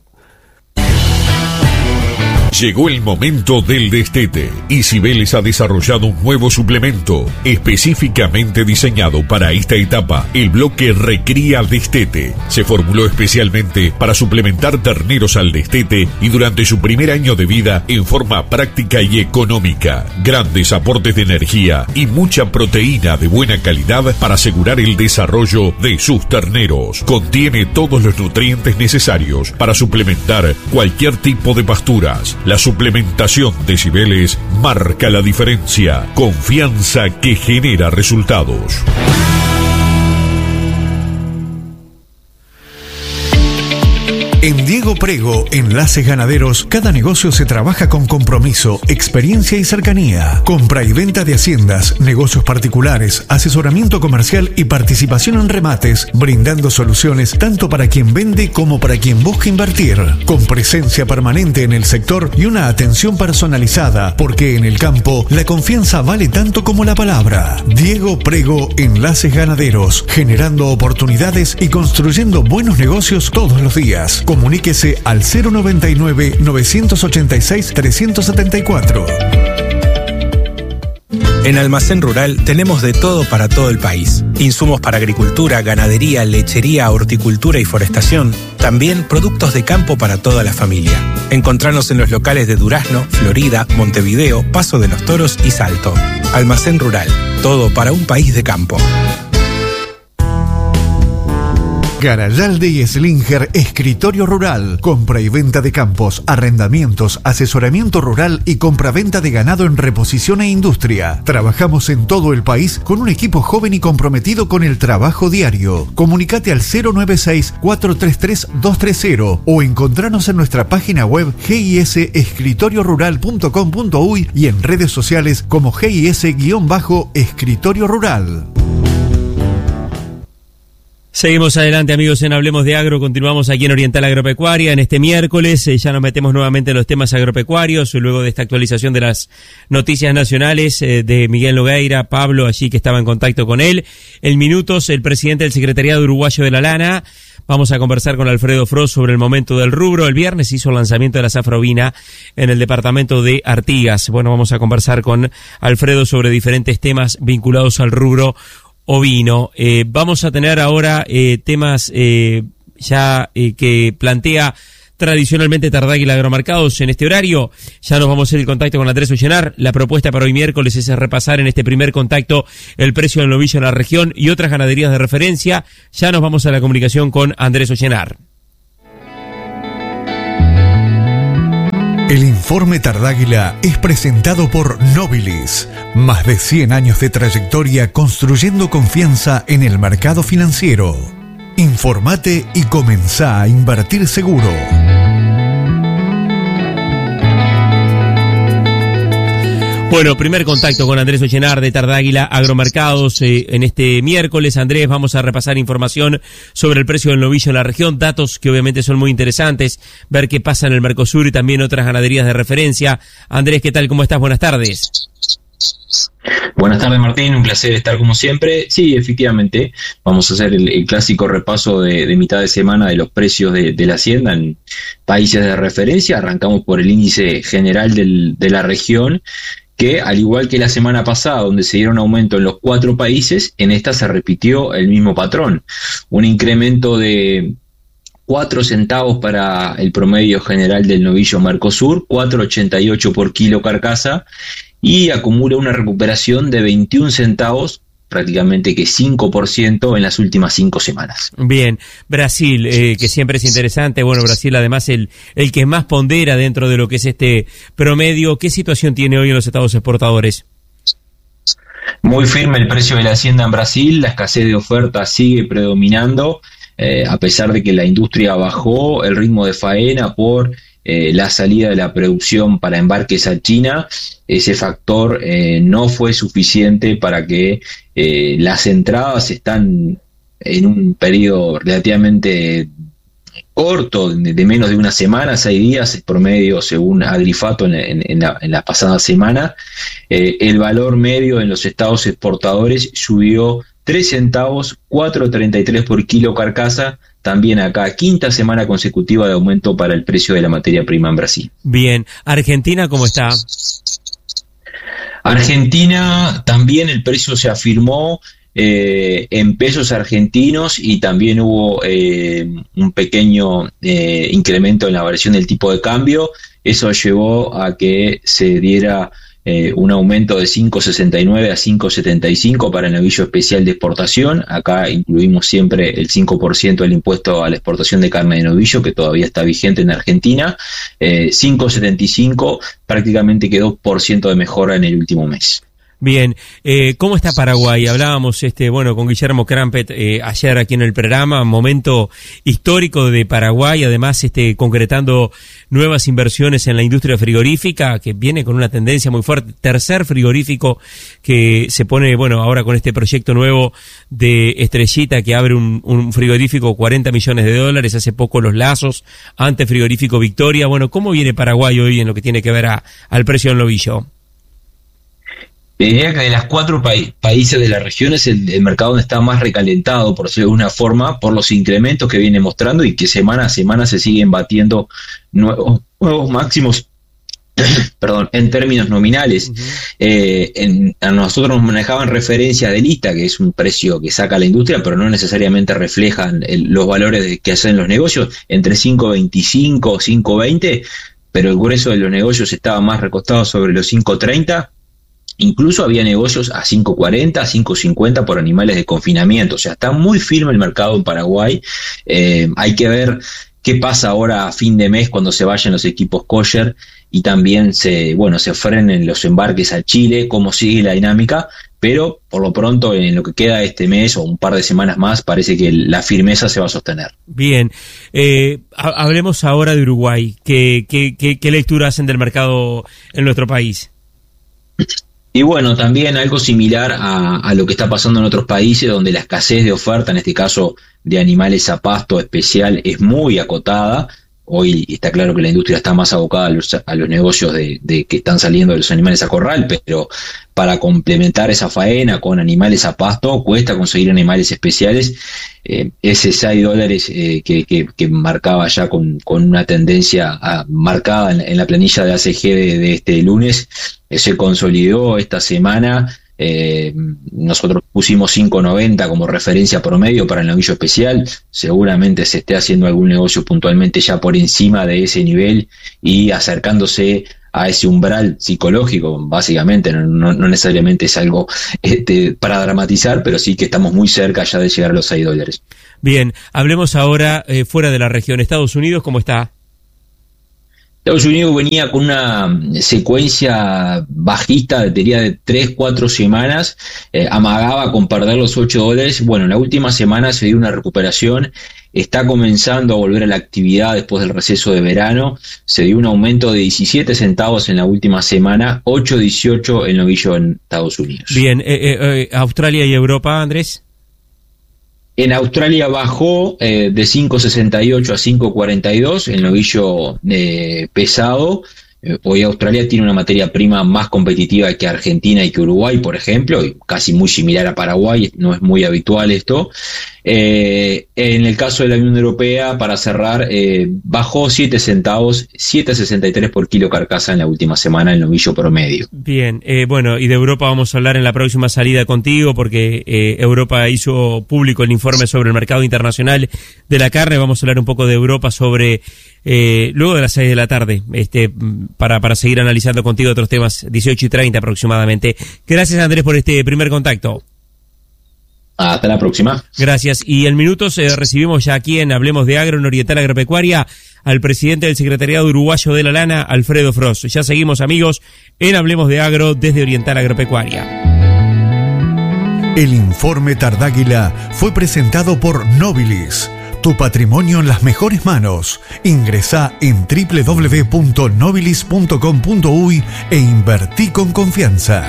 Llegó el momento del destete y Cibeles ha desarrollado un nuevo suplemento específicamente diseñado para esta etapa, el bloque Recría Destete. Se formuló especialmente para suplementar terneros al destete y durante su primer año de vida en forma práctica y económica. Grandes aportes de energía y mucha proteína de buena calidad para asegurar el desarrollo de sus terneros. Contiene todos los nutrientes necesarios para suplementar cualquier tipo de pasturas. La suplementación de Cibeles marca la diferencia. Confianza que genera resultados. En Diego Prego, Enlaces Ganaderos, cada negocio se trabaja con compromiso, experiencia y cercanía. Compra y venta de haciendas, negocios particulares, asesoramiento comercial y participación en remates, brindando soluciones tanto para quien vende como para quien busca invertir. Con presencia permanente en el sector y una atención personalizada, porque en el campo la confianza vale tanto como la palabra. Diego Prego, Enlaces Ganaderos, generando oportunidades y construyendo buenos negocios todos los días. Comuníquese al cero noventa y nueve, novecientos ochenta y seis, trescientos setenta y cuatro. En Almacén Rural tenemos de todo para todo el país. Insumos para agricultura, ganadería, lechería, horticultura y forestación. También productos de campo para toda la familia. Encontranos en los locales de Durazno, Florida, Montevideo, Paso de los Toros y Salto. Almacén Rural, todo para un país de campo. Garayalde y Slinger, Escritorio Rural. Compra y venta de campos, arrendamientos, asesoramiento rural y compra-venta de ganado en reposición e industria. Trabajamos en todo el país con un equipo joven y comprometido con el trabajo diario. Comunicate al cero nueve seis, cuatro tres tres, dos tres cero o encontranos en nuestra página web g i s escritorio rural punto com punto u y y en redes sociales como G I S-Escritorio Rural. Seguimos adelante, amigos, en Hablemos de Agro. Continuamos aquí en Oriental Agropecuaria en este miércoles. Eh, ya nos metemos nuevamente en los temas agropecuarios luego de esta actualización de las noticias nacionales eh, de Miguel Nogueira, Pablo, allí que estaba en contacto con él. En minutos, el presidente del Secretariado Uruguayo de la Lana. Vamos a conversar con Alfredo Frost sobre el momento del rubro. El viernes hizo el lanzamiento de la zafra ovina en el departamento de Artigas. Bueno, vamos a conversar con Alfredo sobre diferentes temas vinculados al rubro ovino. Eh, vamos a tener ahora eh, temas eh, ya eh, que plantea tradicionalmente Tardáguila Agromercados en este horario. Ya nos vamos a hacer el contacto con Andrés Ollenar. La propuesta para hoy miércoles es repasar en este primer contacto el precio del novillo en la región y otras ganaderías de referencia. Ya nos vamos a la comunicación con Andrés Ollenar. El informe Tardáguila es presentado por Nobilis. Más de cien años de trayectoria construyendo confianza en el mercado financiero. Informate y comenzá a invertir seguro. Bueno, primer contacto con Andrés Ollenar de Tardáguila Agromercados eh, en este miércoles. Andrés, vamos a repasar información sobre el precio del novillo en la región, datos que obviamente son muy interesantes, ver qué pasa en el Mercosur y también otras ganaderías de referencia. Andrés, ¿qué tal? ¿Cómo estás? Buenas tardes. Buenas tardes, Martín, un placer estar como siempre. Sí, efectivamente, vamos a hacer el, el clásico repaso de, de mitad de semana de los precios de, de la hacienda en países de referencia. Arrancamos por el índice general del, de la región, que al igual que la semana pasada, donde se dieron aumento en los cuatro países, en esta se repitió el mismo patrón. Un incremento de cuatro centavos para el promedio general del novillo Mercosur, cuatro ochenta y ocho por kilo carcasa, y acumula una recuperación de veintiún centavos, prácticamente que cinco por ciento en las últimas cinco semanas. Bien, Brasil, eh, que siempre es interesante. Bueno, Brasil además el, el que más pondera dentro de lo que es este promedio. ¿Qué situación tiene hoy en los estados exportadores? Muy firme el precio de la hacienda en Brasil, la escasez de oferta sigue predominando, eh, a pesar de que la industria bajó el ritmo de faena por Eh, la salida de la producción para embarques a China. Ese factor eh, no fue suficiente para que eh, las entradas están en un periodo relativamente corto, de, de menos de una semana, seis días promedio, según Agrifato en, en, en, la, en la pasada semana. Eh, el valor medio en los estados exportadores subió tres centavos, cuatro treinta y tres por kilo carcasa. También acá, quinta semana consecutiva de aumento para el precio de la materia prima en Brasil. Bien, ¿Argentina cómo está? Argentina también el precio se afirmó eh, en pesos argentinos y también hubo eh, un pequeño eh, incremento en la variación del tipo de cambio. Eso llevó a que se diera Eh, un aumento de cinco sesenta y nueve a cinco setenta y cinco para el novillo especial de exportación. Acá incluimos siempre el cinco por ciento del impuesto a la exportación de carne de novillo, que todavía está vigente en Argentina. eh, cinco setenta y cinco, prácticamente que dos por ciento de mejora en el último mes. Bien, eh, ¿cómo está Paraguay? Hablábamos este, bueno, con Guillermo Crampet eh, ayer aquí en el programa, momento histórico de Paraguay, además este, concretando nuevas inversiones en la industria frigorífica, que viene con una tendencia muy fuerte, tercer frigorífico que se pone, bueno, ahora con este proyecto nuevo de Estrellita, que abre un, un frigorífico cuarenta millones de dólares, hace poco Los Lazos, antes frigorífico Victoria. Bueno, ¿cómo viene Paraguay hoy en lo que tiene que ver a, al precio del novillo? Diría que de las cuatro pa- países de la región es el, el mercado donde está más recalentado, por decirlo de alguna forma, por los incrementos que viene mostrando y que semana a semana se siguen batiendo nuevos, nuevos máximos perdón, en términos nominales. Uh-huh. eh, en, a nosotros nos manejaban referencia de lista, que es un precio que saca la industria, pero no necesariamente reflejan el, los valores de, que hacen los negocios, entre cinco veinticinco o cinco veinte, pero el grueso de los negocios estaba más recostado sobre los cinco treinta. Incluso había negocios a cinco cuarenta, a cinco cincuenta por animales de confinamiento. O sea, está muy firme el mercado en Paraguay. Eh, hay que ver qué pasa ahora a fin de mes cuando se vayan los equipos kosher y también se, bueno, se frenen los embarques a Chile, cómo sigue la dinámica. Pero por lo pronto, en lo que queda este mes o un par de semanas más, parece que la firmeza se va a sostener. Bien, eh, hablemos ahora de Uruguay. ¿Qué, qué, qué, qué lectura hacen del mercado en nuestro país? Y bueno, también algo similar a, a lo que está pasando en otros países, donde la escasez de oferta, en este caso de animales a pasto especial, es muy acotada. Hoy está claro que la industria está más abocada a los, a los negocios de, de que están saliendo de los animales a corral, pero para complementar esa faena con animales a pasto cuesta conseguir animales especiales. Eh, ese seis dólares eh, que, que, que marcaba ya con, con una tendencia a, marcada en, en la planilla de A C G de, de este lunes, eh, se consolidó esta semana Eh, nosotros pusimos cinco noventa como referencia promedio para el novillo especial. Seguramente se esté haciendo algún negocio puntualmente ya por encima de ese nivel y acercándose a ese umbral psicológico, básicamente. No, no, no necesariamente es algo este, para dramatizar, pero sí que estamos muy cerca ya de llegar a los seis dólares. Bien, hablemos ahora eh, fuera de la región. Estados Unidos, ¿cómo está? Estados Unidos venía con una secuencia bajista, diría de tres, cuatro semanas, eh, amagaba con perder los ocho dólares. Bueno, en la última semana se dio una recuperación, está comenzando a volver a la actividad después del receso de verano, se dio un aumento de diecisiete centavos en la última semana, ocho dieciocho el novillo en Estados Unidos. Bien, eh, eh, Australia y Europa, Andrés. En Australia bajó eh, de cinco sesenta y ocho a cinco cuarenta y dos el novillo eh, pesado. Eh, hoy Australia tiene una materia prima más competitiva que Argentina y que Uruguay, por ejemplo, y casi muy similar a Paraguay, no es muy habitual esto. Eh, en el caso de la Unión Europea, para cerrar, eh, bajó siete centavos, siete sesenta y tres por kilo carcasa en la última semana el novillo promedio. Bien, eh, bueno, y de Europa vamos a hablar en la próxima salida contigo, porque eh, Europa hizo público el informe sobre el mercado internacional de la carne. Vamos a hablar un poco de Europa sobre eh, luego de las seis de la tarde, este, para, para seguir analizando contigo otros temas, dieciocho y treinta aproximadamente. Gracias, Andrés, por este primer contacto. Hasta la próxima. Gracias. Y en minutos eh, recibimos ya aquí en Hablemos de Agro, en Oriental Agropecuaria, al presidente del Secretariado Uruguayo de la Lana, Alfredo Frost. Ya seguimos, amigos, en Hablemos de Agro desde Oriental Agropecuaria. El informe Tardáguila fue presentado por Nobilis. Tu patrimonio en las mejores manos. Ingresá en doble u doble u doble u punto nobilis punto com punto uy e invertí con confianza.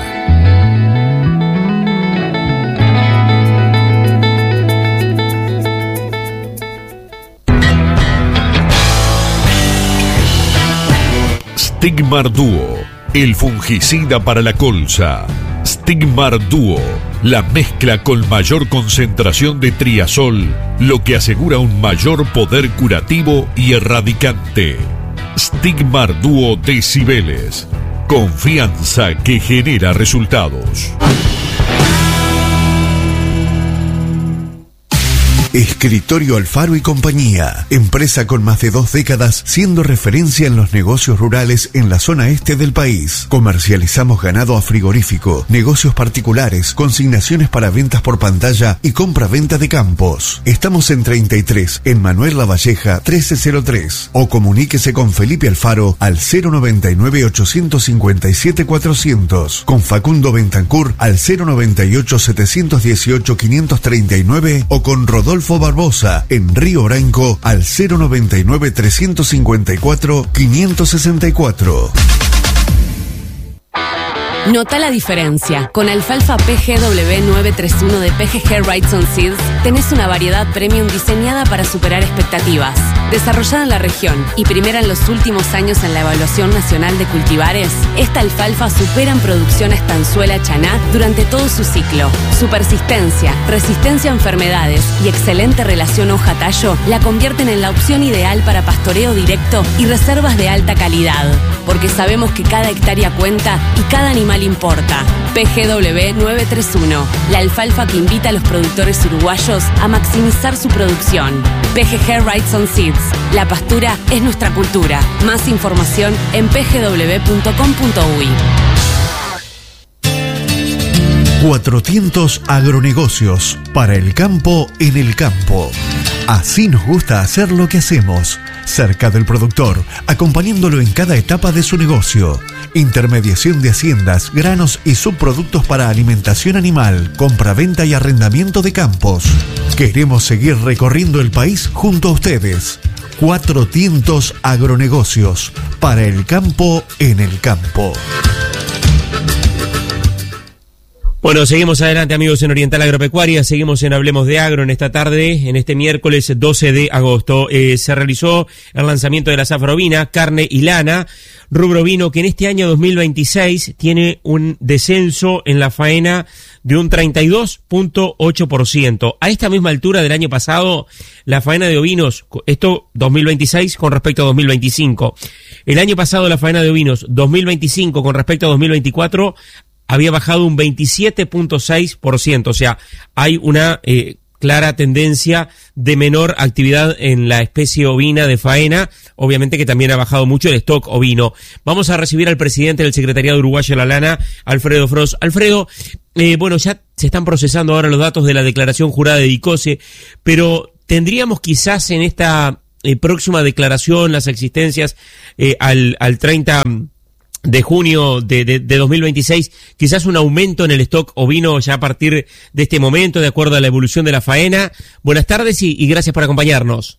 Stigmar Duo, el fungicida para la colza. Stigmar Duo, la mezcla con mayor concentración de triazol, lo que asegura un mayor poder curativo y erradicante. Stigmar Duo de Cibeles, confianza que genera resultados. Escritorio Alfaro y Compañía, empresa con más de dos décadas siendo referencia en los negocios rurales en la zona este del país. Comercializamos ganado a frigorífico, negocios particulares, consignaciones para ventas por pantalla y compra-venta de campos. Estamos en treinta y tres, en Manuel Lavalleja trece cero tres, o comuníquese con Felipe Alfaro al cero noventa y nueve, ochocientos cincuenta y siete, cuatrocientos, con Facundo Bentancur al cero noventa y ocho, setecientos dieciocho, quinientos treinta y nueve o con Rodolfo Barbosa en Río Branco al cero noventa y nueve, trescientos cincuenta y cuatro, quinientos sesenta y cuatro. Nota la diferencia. Con alfalfa P G W nueve treinta y uno de P G G Wrightson Seeds tenés una variedad premium diseñada para superar expectativas. Desarrollada en la región y primera en los últimos años en la evaluación nacional de cultivares, esta alfalfa supera en producción a estanzuela chaná durante todo su ciclo. Su persistencia, resistencia a enfermedades y excelente relación hoja-tallo la convierten en la opción ideal para pastoreo directo y reservas de alta calidad. Porque sabemos que cada hectárea cuenta y cada animal importa. P G W nueve treinta y uno, la alfalfa que invita a los productores uruguayos a maximizar su producción. P G G Wrightson Seeds, la pastura es nuestra cultura. Más información en p g w punto com punto uy. cuatrocientos Agronegocios, para el campo en el campo. Así nos gusta hacer lo que hacemos, cerca del productor, acompañándolo en cada etapa de su negocio. Intermediación de haciendas, granos y subproductos para alimentación animal, compra-venta y arrendamiento de campos. Queremos seguir recorriendo el país junto a ustedes. cuatrocientos Agronegocios, para el campo en el campo. Bueno, seguimos adelante, amigos, en Oriental Agropecuaria, seguimos en Hablemos de Agro en esta tarde, en este miércoles doce de agosto. Eh, se realizó el lanzamiento de la zafra ovina, carne y lana, rubro vino que en este año dos mil veintiséis tiene un descenso en la faena de un treinta y dos punto ocho por ciento. A esta misma altura del año pasado, la faena de ovinos, esto dos mil veintiséis con respecto a dos mil veinticinco. El año pasado la faena de ovinos dos mil veinticinco con respecto a dos mil veinticuatro había bajado un veintisiete punto seis por ciento, o sea, hay una eh, clara tendencia de menor actividad en la especie ovina de faena, obviamente que también ha bajado mucho el stock ovino. Vamos a recibir al presidente del Secretariado Uruguayo de la Lana, Alfredo Frost. Alfredo, eh, bueno, ya se están procesando ahora los datos de la declaración jurada de DICOSE, pero tendríamos quizás en esta eh, próxima declaración las existencias eh, al, al treinta de junio de, de, de dos mil veintiséis, quizás un aumento en el stock ovino ya a partir de este momento, de acuerdo a la evolución de la faena. Buenas tardes y, y gracias por acompañarnos.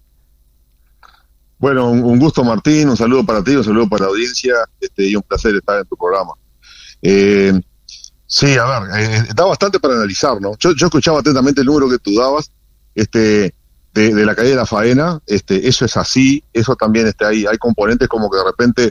Bueno, un, un gusto, Martín, un saludo para ti, un saludo para la audiencia, este, y un placer estar en tu programa. Eh, sí, a ver, eh, da bastante para analizar, ¿no? Yo, yo escuchaba atentamente el número que tú dabas, este, de, de la caída de la faena, este, eso es así, eso también está ahí, hay componentes como que de repente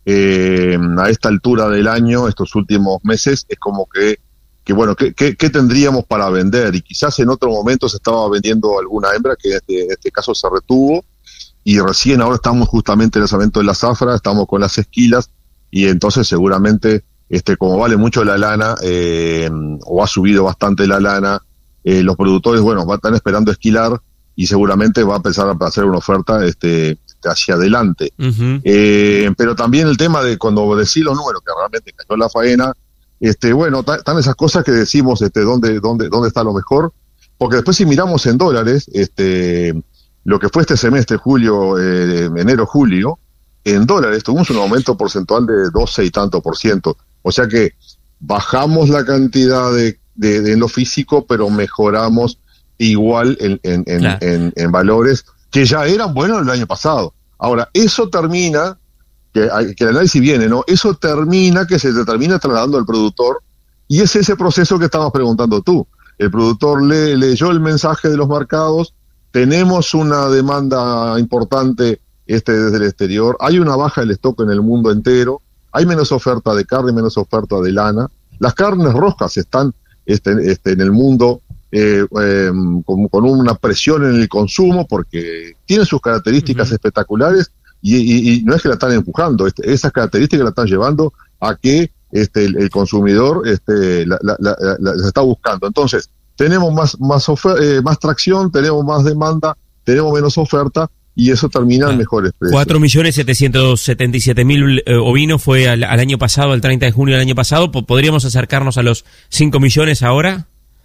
Eh, a esta altura del año, estos últimos meses, es como que, que bueno, ¿qué, qué, qué tendríamos para vender? Y quizás en otro momento se estaba vendiendo alguna hembra que en este, en este caso se retuvo, y recién ahora estamos justamente en el lanzamiento de la zafra, estamos con las esquilas, y entonces seguramente, este, como vale mucho la lana, eh, o ha subido bastante la lana, eh, los productores, bueno, van a estar esperando esquilar, y seguramente va a empezar a hacer una oferta, este, hacia adelante. Uh-huh. Eh, pero también el tema de cuando decís los números que realmente cayó la faena, este, bueno, están esas cosas que decimos, este, dónde, dónde, dónde está lo mejor, porque después si miramos en dólares, este, lo que fue este semestre, julio, eh, enero, julio, en dólares tuvimos un aumento porcentual de doce y tanto por ciento, o sea que bajamos la cantidad de, de, de en lo físico, pero mejoramos igual en, en, en, claro. en, en valores que ya eran buenos el año pasado. Ahora, eso termina, que, que el análisis viene, ¿no? Eso termina que se te termina trasladando al productor, y es ese proceso que estabas preguntando tú. El productor le, leyó el mensaje de los mercados, tenemos una demanda importante este desde el exterior, hay una baja del stock en el mundo entero, hay menos oferta de carne, menos oferta de lana, las carnes rojas están este, este, en el mundo Eh, eh, con, con una presión en el consumo, porque tienen sus características uh-huh. espectaculares, y, y, y no es que la están empujando, este, esas características la están llevando a que este, el, el consumidor este, la, la, la, la, la está buscando. Entonces, tenemos más, más, ofer- eh, más tracción, tenemos más demanda, tenemos menos oferta, y eso termina en ah, mejores precios. cuatro millones setecientos setenta y siete mil eh, ovinos fue al, al año pasado, al treinta de junio del año pasado. ¿Podríamos acercarnos a los cinco millones ahora?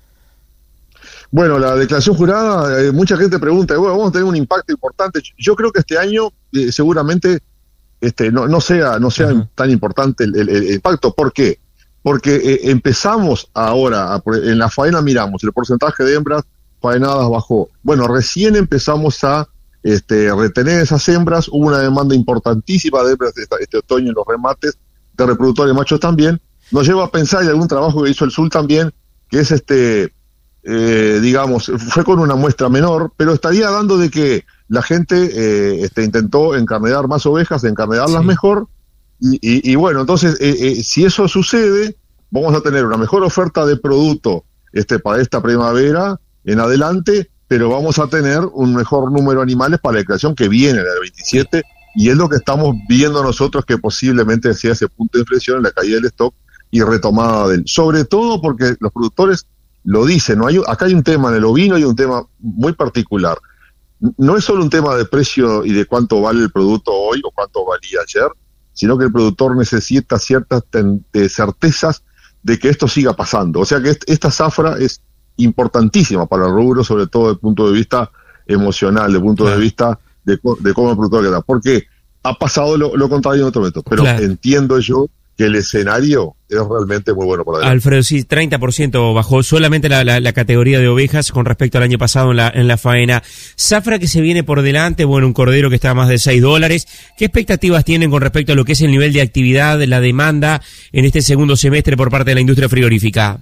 Bueno, la declaración jurada, eh, mucha gente pregunta, bueno, vamos a tener un impacto importante. Yo creo que este año eh, seguramente este, no, no sea, no sea uh-huh. tan importante el, el, el impacto. ¿Por qué? Porque eh, empezamos ahora, a, en la faena miramos, el porcentaje de hembras faenadas bajó. Bueno, recién empezamos a este, retener esas hembras, hubo una demanda importantísima de hembras este, este otoño en los remates, de reproductores machos también. Nos lleva a pensar, y algún trabajo que hizo el S U L también, que es este... Eh, digamos, fue con una muestra menor, pero estaría dando de que la gente eh, este, intentó encarnedar más ovejas, encarnedarlas sí. mejor, y, y, y bueno, entonces, eh, eh, si eso sucede, vamos a tener una mejor oferta de producto este, para esta primavera en adelante, pero vamos a tener un mejor número de animales para la declaración que viene, la del veintisiete, y es lo que estamos viendo nosotros, que posiblemente sea ese punto de inflexión en la caída del stock y retomada del, sobre todo porque los productores lo dice, ¿no? Hay, acá hay un tema en el ovino, hay un tema muy particular. No es solo un tema de precio y de cuánto vale el producto hoy o cuánto valía ayer, sino que el productor necesita ciertas ten, de certezas de que esto siga pasando. O sea que est, esta zafra es importantísima para el rubro, sobre todo desde el punto de vista emocional, desde el punto claro. de vista de, de cómo el productor queda. Porque ha pasado lo, lo contrario en otro momento, pero claro. entiendo yo que el escenario es realmente muy bueno para adelante. Alfredo, sí, treinta por ciento bajó solamente la, la, la categoría de ovejas con respecto al año pasado en la, en la faena. Zafra que se viene por delante, bueno, un cordero que está a más de seis dólares. ¿Qué expectativas tienen con respecto a lo que es el nivel de actividad, la demanda en este segundo semestre por parte de la industria frigorífica?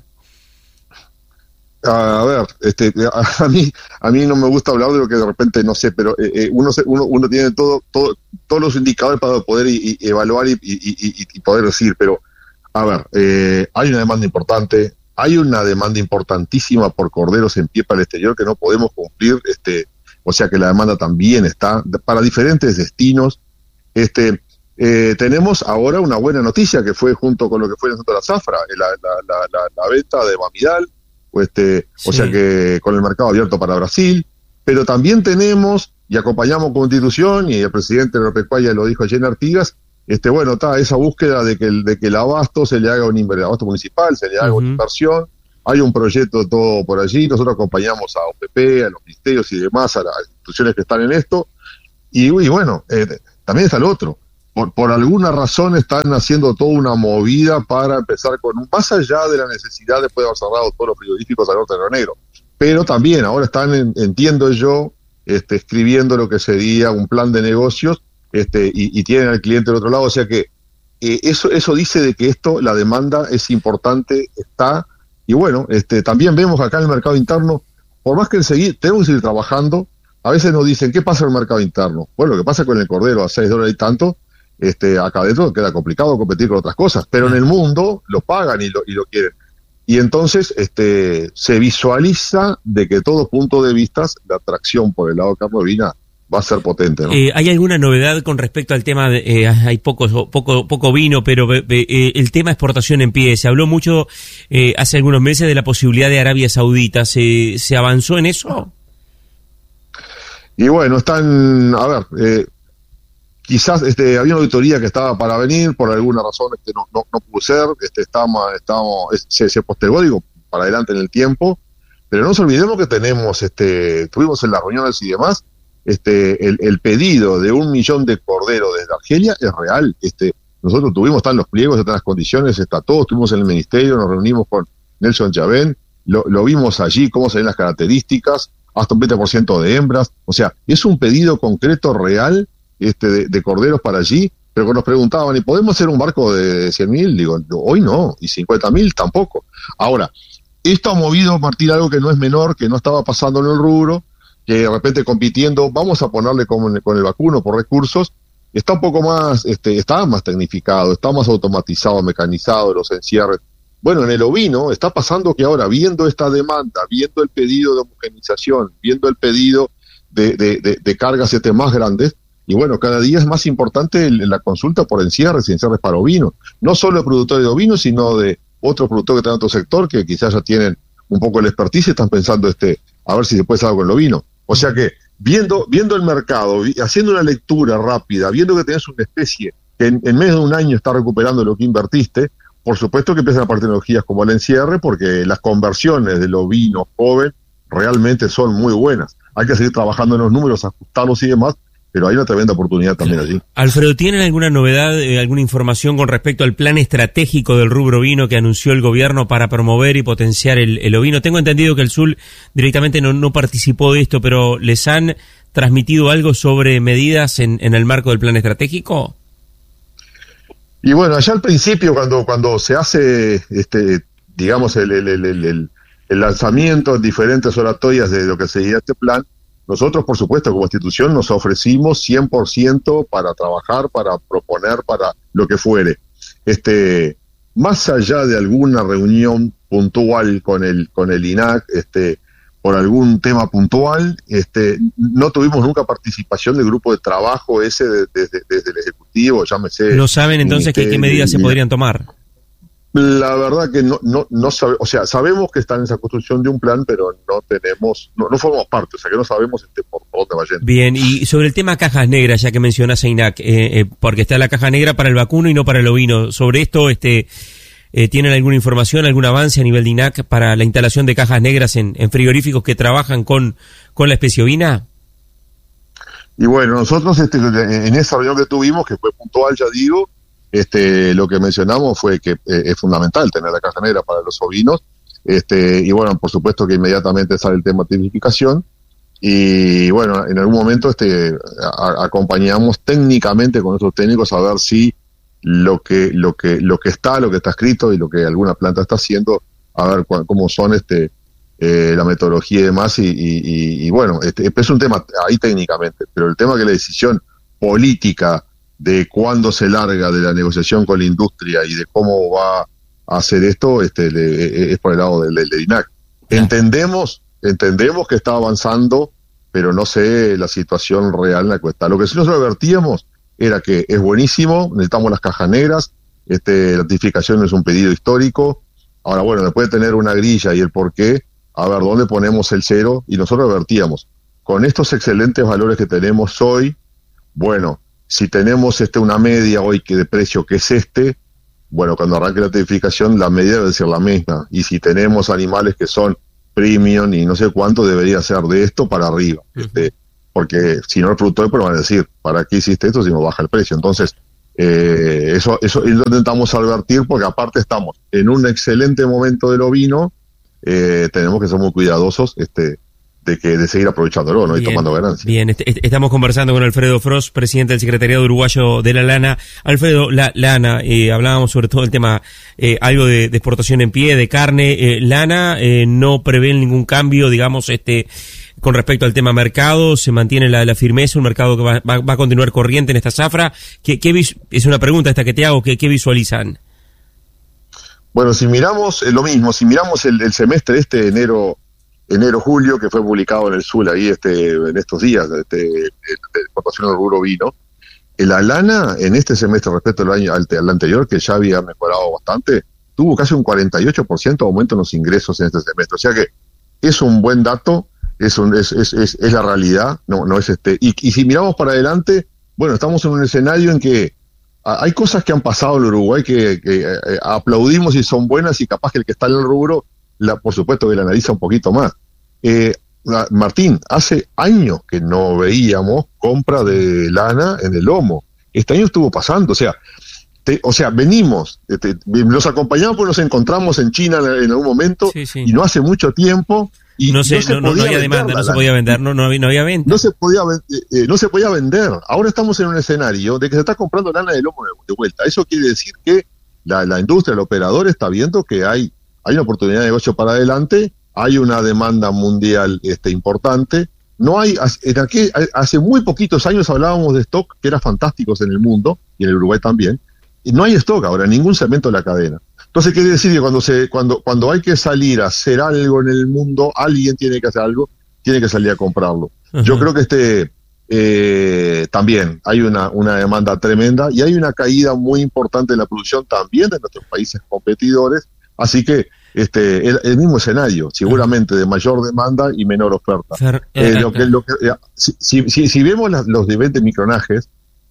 A ver, este, a, a mí, a mí no me gusta hablar de lo que de repente no sé, pero eh, uno, uno, uno tiene todo, todo, todos los indicadores para poder y, y evaluar y, y, y, y poder decir, pero a ver, eh, hay una demanda importante, hay una demanda importantísima por corderos en pie para el exterior que no podemos cumplir, este, o sea que la demanda también está para diferentes destinos, este, eh, tenemos ahora una buena noticia que fue junto con lo que fue el asunto de la zafra, la, la, la, la, la venta de Bamidal, o, este, sí. o sea que con el mercado abierto para Brasil, pero también tenemos, y acompañamos con Constitución, y el presidente de Agropecuaria lo dijo ayer en Artigas, este, bueno, está esa búsqueda de que el, de que el abasto se le haga un inversión, abasto municipal, se le haga uh-huh. una inversión, hay un proyecto todo por allí, nosotros acompañamos a O P P, a los ministerios y demás, a las instituciones que están en esto, y, y bueno, eh, también está el otro, por, por alguna razón están haciendo toda una movida para empezar con, un, más allá de la necesidad de poder haber cerrado todos los frigoríficos al norte de Río Negro, pero también ahora están, en, entiendo yo, este, escribiendo lo que sería un plan de negocios, este, y, y tienen al cliente del otro lado, o sea que eh, eso, eso dice de que esto, la demanda es importante, está, y bueno, este, también vemos acá en el mercado interno, por más que seguir, tenemos que seguir trabajando, a veces nos dicen, ¿qué pasa en el mercado interno? Bueno, lo que pasa con el cordero a seis dólares y tanto, este, acá adentro queda complicado competir con otras cosas, pero en el mundo lo pagan y lo, y lo quieren. Y entonces este, se visualiza de que todos puntos de vista, la atracción por el lado de carne bovina va a ser potente, ¿no? Eh, ¿Hay alguna novedad con respecto al tema? De, eh, hay poco, poco, poco vino, pero eh, eh, el tema exportación en pie. Se habló mucho eh, hace algunos meses de la posibilidad de Arabia Saudita. ¿Se, se avanzó en eso? Y bueno, están, a ver, eh, quizás este, había una auditoría que estaba para venir, por alguna razón este, no, no, no pudo ser, este, estamos, estamos, se, se postergó, digo, para adelante en el tiempo, pero no nos olvidemos que tenemos, este, tuvimos en las reuniones y demás, este, el, el pedido de un millón de corderos desde Argelia es real, este, nosotros tuvimos, están los pliegos, están las condiciones, está todo, estuvimos en el ministerio, nos reunimos con Nelson Chavén, lo, lo vimos allí, cómo se ven las características, hasta un veinte por ciento de hembras, o sea, es un pedido concreto, real, este de, de corderos para allí, pero que nos preguntaban, ¿y podemos hacer un barco de cien mil? Digo, hoy no, y cincuenta mil tampoco. Ahora, esto ha movido, Martín, algo que no es menor, que no estaba pasando en el rubro, que de repente compitiendo, vamos a ponerle con, con el vacuno por recursos, está un poco más, este, está más tecnificado, está más automatizado, mecanizado, los encierres. Bueno, en el ovino está pasando que ahora, viendo esta demanda, viendo el pedido de homogenización, viendo el pedido de, de, de, de cargas este, más grandes, y bueno, cada día es más importante el, la consulta por encierres y encierres para ovinos. No solo de productores de ovinos, sino de otros productores que están en otro sector que quizás ya tienen un poco el expertise y están pensando este, a ver si se puede hacer algo con el ovino. O sea que, viendo, viendo el mercado, haciendo una lectura rápida, viendo que tenés una especie que en, en menos de un año está recuperando lo que invertiste, por supuesto que empiezan a aparecer tecnologías como el encierre, porque las conversiones del ovino joven realmente son muy buenas. Hay que seguir trabajando en los números, ajustarlos y demás, pero hay una tremenda oportunidad también allí. Alfredo, ¿tienen alguna novedad, eh, alguna información con respecto al plan estratégico del rubro ovino que anunció el gobierno para promover y potenciar el, el ovino? Tengo entendido que el S U L directamente no, no participó de esto, pero ¿les han transmitido algo sobre medidas en, en el marco del plan estratégico? Y bueno, allá al principio, cuando cuando se hace, este digamos, el, el, el, el, el lanzamiento en diferentes oratorias de lo que sería este plan, nosotros, por supuesto, como institución nos ofrecimos cien por ciento para trabajar, para proponer, para lo que fuere. Este, más allá de alguna reunión puntual con el con el I N A C, este, por algún tema puntual, este, no tuvimos nunca participación del grupo de trabajo ese desde de, de, de, el Ejecutivo, llámese. ¿No saben entonces qué, qué medidas se podrían tomar? La verdad que no, no, no sabe, o sea, sabemos que están en esa construcción de un plan, pero no tenemos, no, no formamos parte, o sea que no sabemos este, por dónde va yendo. Bien, y sobre el tema cajas negras, ya que mencionas a I N A C, eh, eh, porque está la caja negra para el vacuno y no para el ovino, sobre esto, este, eh, ¿tienen alguna información, algún avance a nivel de I N A C para la instalación de cajas negras en, en frigoríficos que trabajan con, con la especie ovina? Y bueno, nosotros este, en esa reunión que tuvimos, que fue puntual, ya digo, Este, lo que mencionamos fue que eh, es fundamental tener la caja negra para los ovinos, este, y bueno, por supuesto que inmediatamente sale el tema de tipificación, y bueno, en algún momento este, a, acompañamos técnicamente con nuestros técnicos a ver si lo que, lo que, lo que está, lo que está escrito y lo que alguna planta está haciendo, a ver cu- cómo son este, eh, la metodología y demás, y, y, y, y bueno, este, es un tema ahí técnicamente, pero el tema que la decisión política de cuándo se larga de la negociación con la industria y de cómo va a hacer esto, este, le, es por el lado del, del I N A C. Entendemos, entendemos que está avanzando, pero no sé la situación real en la que está. Lo que sí nosotros advertíamos era que es buenísimo, necesitamos las cajas negras, este, la notificación es un pedido histórico. Ahora, bueno, después de tener una grilla y el por qué, a ver, ¿dónde ponemos el cero? Y nosotros advertíamos, con estos excelentes valores que tenemos hoy, bueno, si tenemos este una media hoy que de precio que es este, bueno, cuando arranque la notificación, la medida debe ser la misma. Y si tenemos animales que son premium y no sé cuánto, debería ser de esto para arriba. Uh-huh. Este, porque si no, el productor pues van a decir, ¿para qué hiciste esto si no baja el precio? Entonces, eh, eso, eso lo intentamos advertir, porque aparte estamos en un excelente momento del ovino, eh, tenemos que ser muy cuidadosos, este, de que de seguir aprovechándolo, ¿no? Y tomando ganancias. Bien, est- est- estamos conversando con Alfredo Frost, presidente del Secretariado Uruguayo de la Lana. Alfredo, la lana, eh, hablábamos sobre todo el tema, eh, algo de, de exportación en pie, de carne. Eh, lana, eh, no prevé ningún cambio, digamos, este, con respecto al tema mercado, se mantiene la, la firmeza, un mercado que va, va, va a continuar corriente en esta zafra. ¿Qué, qué vis- es una pregunta esta que te hago, ¿qué, qué visualizan? Bueno, si miramos eh, lo mismo, si miramos el, el semestre este, enero, enero, julio, que fue publicado en el S U L ahí este, en estos días, este, de exportación del rubro vino, la lana en este semestre respecto al año al, al anterior, que ya había mejorado bastante, tuvo casi un cuarenta y ocho por ciento de aumento en los ingresos en este semestre. O sea que es un buen dato, es, un, es, es, es, es la realidad, no, no es este. Y, y si miramos para adelante, bueno, estamos en un escenario en que hay cosas que han pasado en Uruguay que, que eh, aplaudimos y son buenas, y capaz que el que está en el rubro, la, por supuesto que la analiza un poquito más. Eh, la, Martín, hace años que no veíamos compra de lana en el lomo. Este año estuvo pasando, o sea, te, o sea, venimos, te, los acompañamos porque nos encontramos en China en, en algún momento, sí, sí. Y no hace mucho tiempo. Y no, sé, no, se no, no había demanda, no se podía vender, no, no, había, no había venta. No se podía, eh, no se podía vender. Ahora estamos en un escenario de que se está comprando lana de lomo de, de vuelta. Eso quiere decir que la, la industria, el operador está viendo que hay, hay una oportunidad de negocio para adelante, hay una demanda mundial este, importante. No hay, en aquel, hace muy poquitos años hablábamos de stock que eran fantásticos en el mundo, y en el Uruguay también, y no hay stock ahora en ningún segmento de la cadena. Entonces quiere decir que cuando se cuando cuando hay que salir a hacer algo en el mundo, alguien tiene que hacer algo, tiene que salir a comprarlo. Uh-huh. Yo creo que este eh, también hay una una demanda tremenda, y hay una caída muy importante en la producción también de nuestros países competidores, así que este el, el mismo escenario, seguramente de mayor demanda y menor oferta. Fer, eh, eh, lo que, lo que, eh, si, si, si, si vemos las, los de veinte micronajes,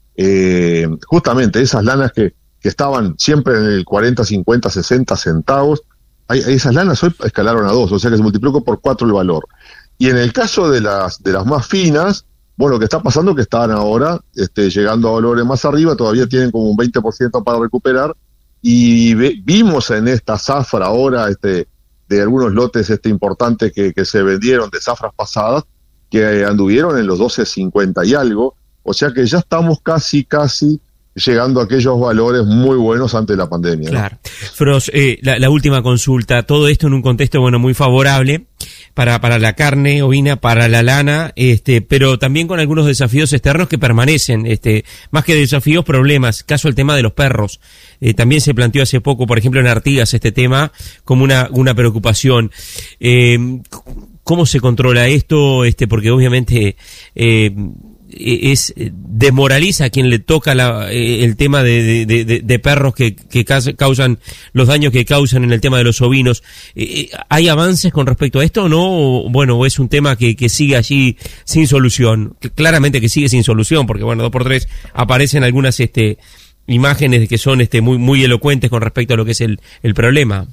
eh, justamente esas lanas que que estaban siempre en el cuarenta, cincuenta, sesenta centavos, hay, esas lanas hoy escalaron a dos, o sea que se multiplicó por cuatro el valor. Y en el caso de las de las más finas, bueno, lo que está pasando es que están ahora este, llegando a valores más arriba, todavía tienen como un veinte por ciento para recuperar, y ve, vimos en esta zafra ahora este, de algunos lotes este importantes que, que se vendieron de zafras pasadas, que anduvieron en los doce cincuenta y algo, o sea que ya estamos casi, casi llegando a aquellos valores muy buenos antes de la pandemia. Claro. ¿No? Fros, eh, la, la última consulta, todo esto en un contexto, bueno, muy favorable para, para la carne ovina, para la lana, este, pero también con algunos desafíos externos que permanecen, este, más que desafíos, problemas, caso el tema de los perros. Eh, también se planteó hace poco, por ejemplo, en Artigas este tema como una, una preocupación. Eh, ¿cómo se controla esto? Este, porque obviamente, eh, es desmoraliza a quien le toca la, el tema de, de, de, de perros que, que causan los daños que causan en el tema de los ovinos. ¿Hay avances con respecto a esto o no? O, bueno, o es un tema que, que sigue allí sin solución. Claramente que sigue sin solución, porque bueno, dos por tres aparecen algunas este imágenes que son este muy muy elocuentes con respecto a lo que es el, el problema.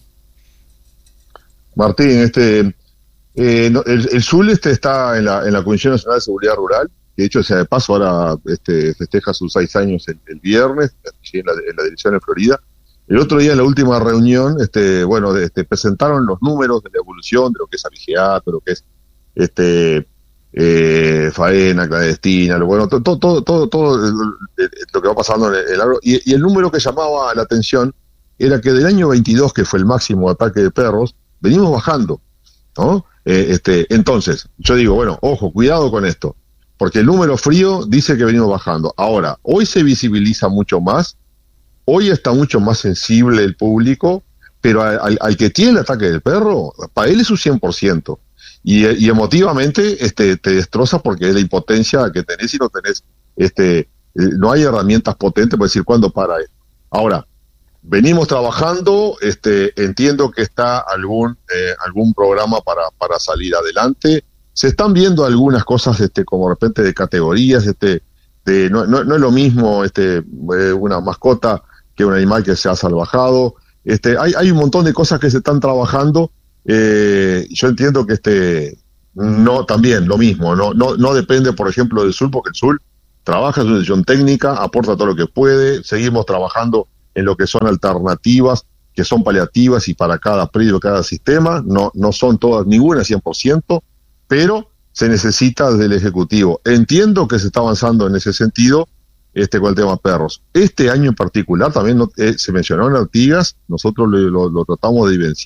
Martín, este eh, no, el, el S U L este está en la, en la Comisión Nacional de Seguridad Rural. De hecho, sea de paso, ahora este, festeja sus seis años el, el viernes, en la, en la dirección de Florida. El otro día, en la última reunión, este, bueno, este, presentaron los números de la evolución de lo que es abigeato, lo que es este, eh, faena clandestina, lo, bueno, todo, todo, todo, todo lo que va pasando en el, el agro. Y, y el número que llamaba la atención era que del año veintidós, que fue el máximo ataque de perros, venimos bajando, ¿no? Eh, este, entonces, yo digo, bueno, ojo, cuidado con esto. Porque el número frío dice que venimos bajando. Ahora, hoy se visibiliza mucho más, hoy está mucho más sensible el público, pero al, al que tiene el ataque del perro, para él es un cien por ciento. Y, y emotivamente este, te destroza porque es la impotencia que tenés y no tenés este, eh, no hay herramientas potentes para decir cuándo para esto. Ahora, venimos trabajando, este, entiendo que está algún eh, algún programa para, para salir adelante. Se están viendo algunas cosas, este, como de repente de categorías, este, de, no, no, no es lo mismo este, eh, una mascota que un animal que se ha salvajado. Este, hay, hay un montón de cosas que se están trabajando. Eh, yo entiendo que este, no, también lo mismo, no, no, no depende, por ejemplo, del S U L, porque el S U L trabaja en su decisión técnica, aporta todo lo que puede, seguimos trabajando en lo que son alternativas, que son paliativas y para cada predio, cada sistema, no, no son todas, ninguna cien por ciento, pero se necesita desde el Ejecutivo. Entiendo que se está avanzando en ese sentido, este con el tema perros. Este año en particular, también no, eh, se mencionó en Artigas, nosotros lo, lo, lo tratamos de evidenciar.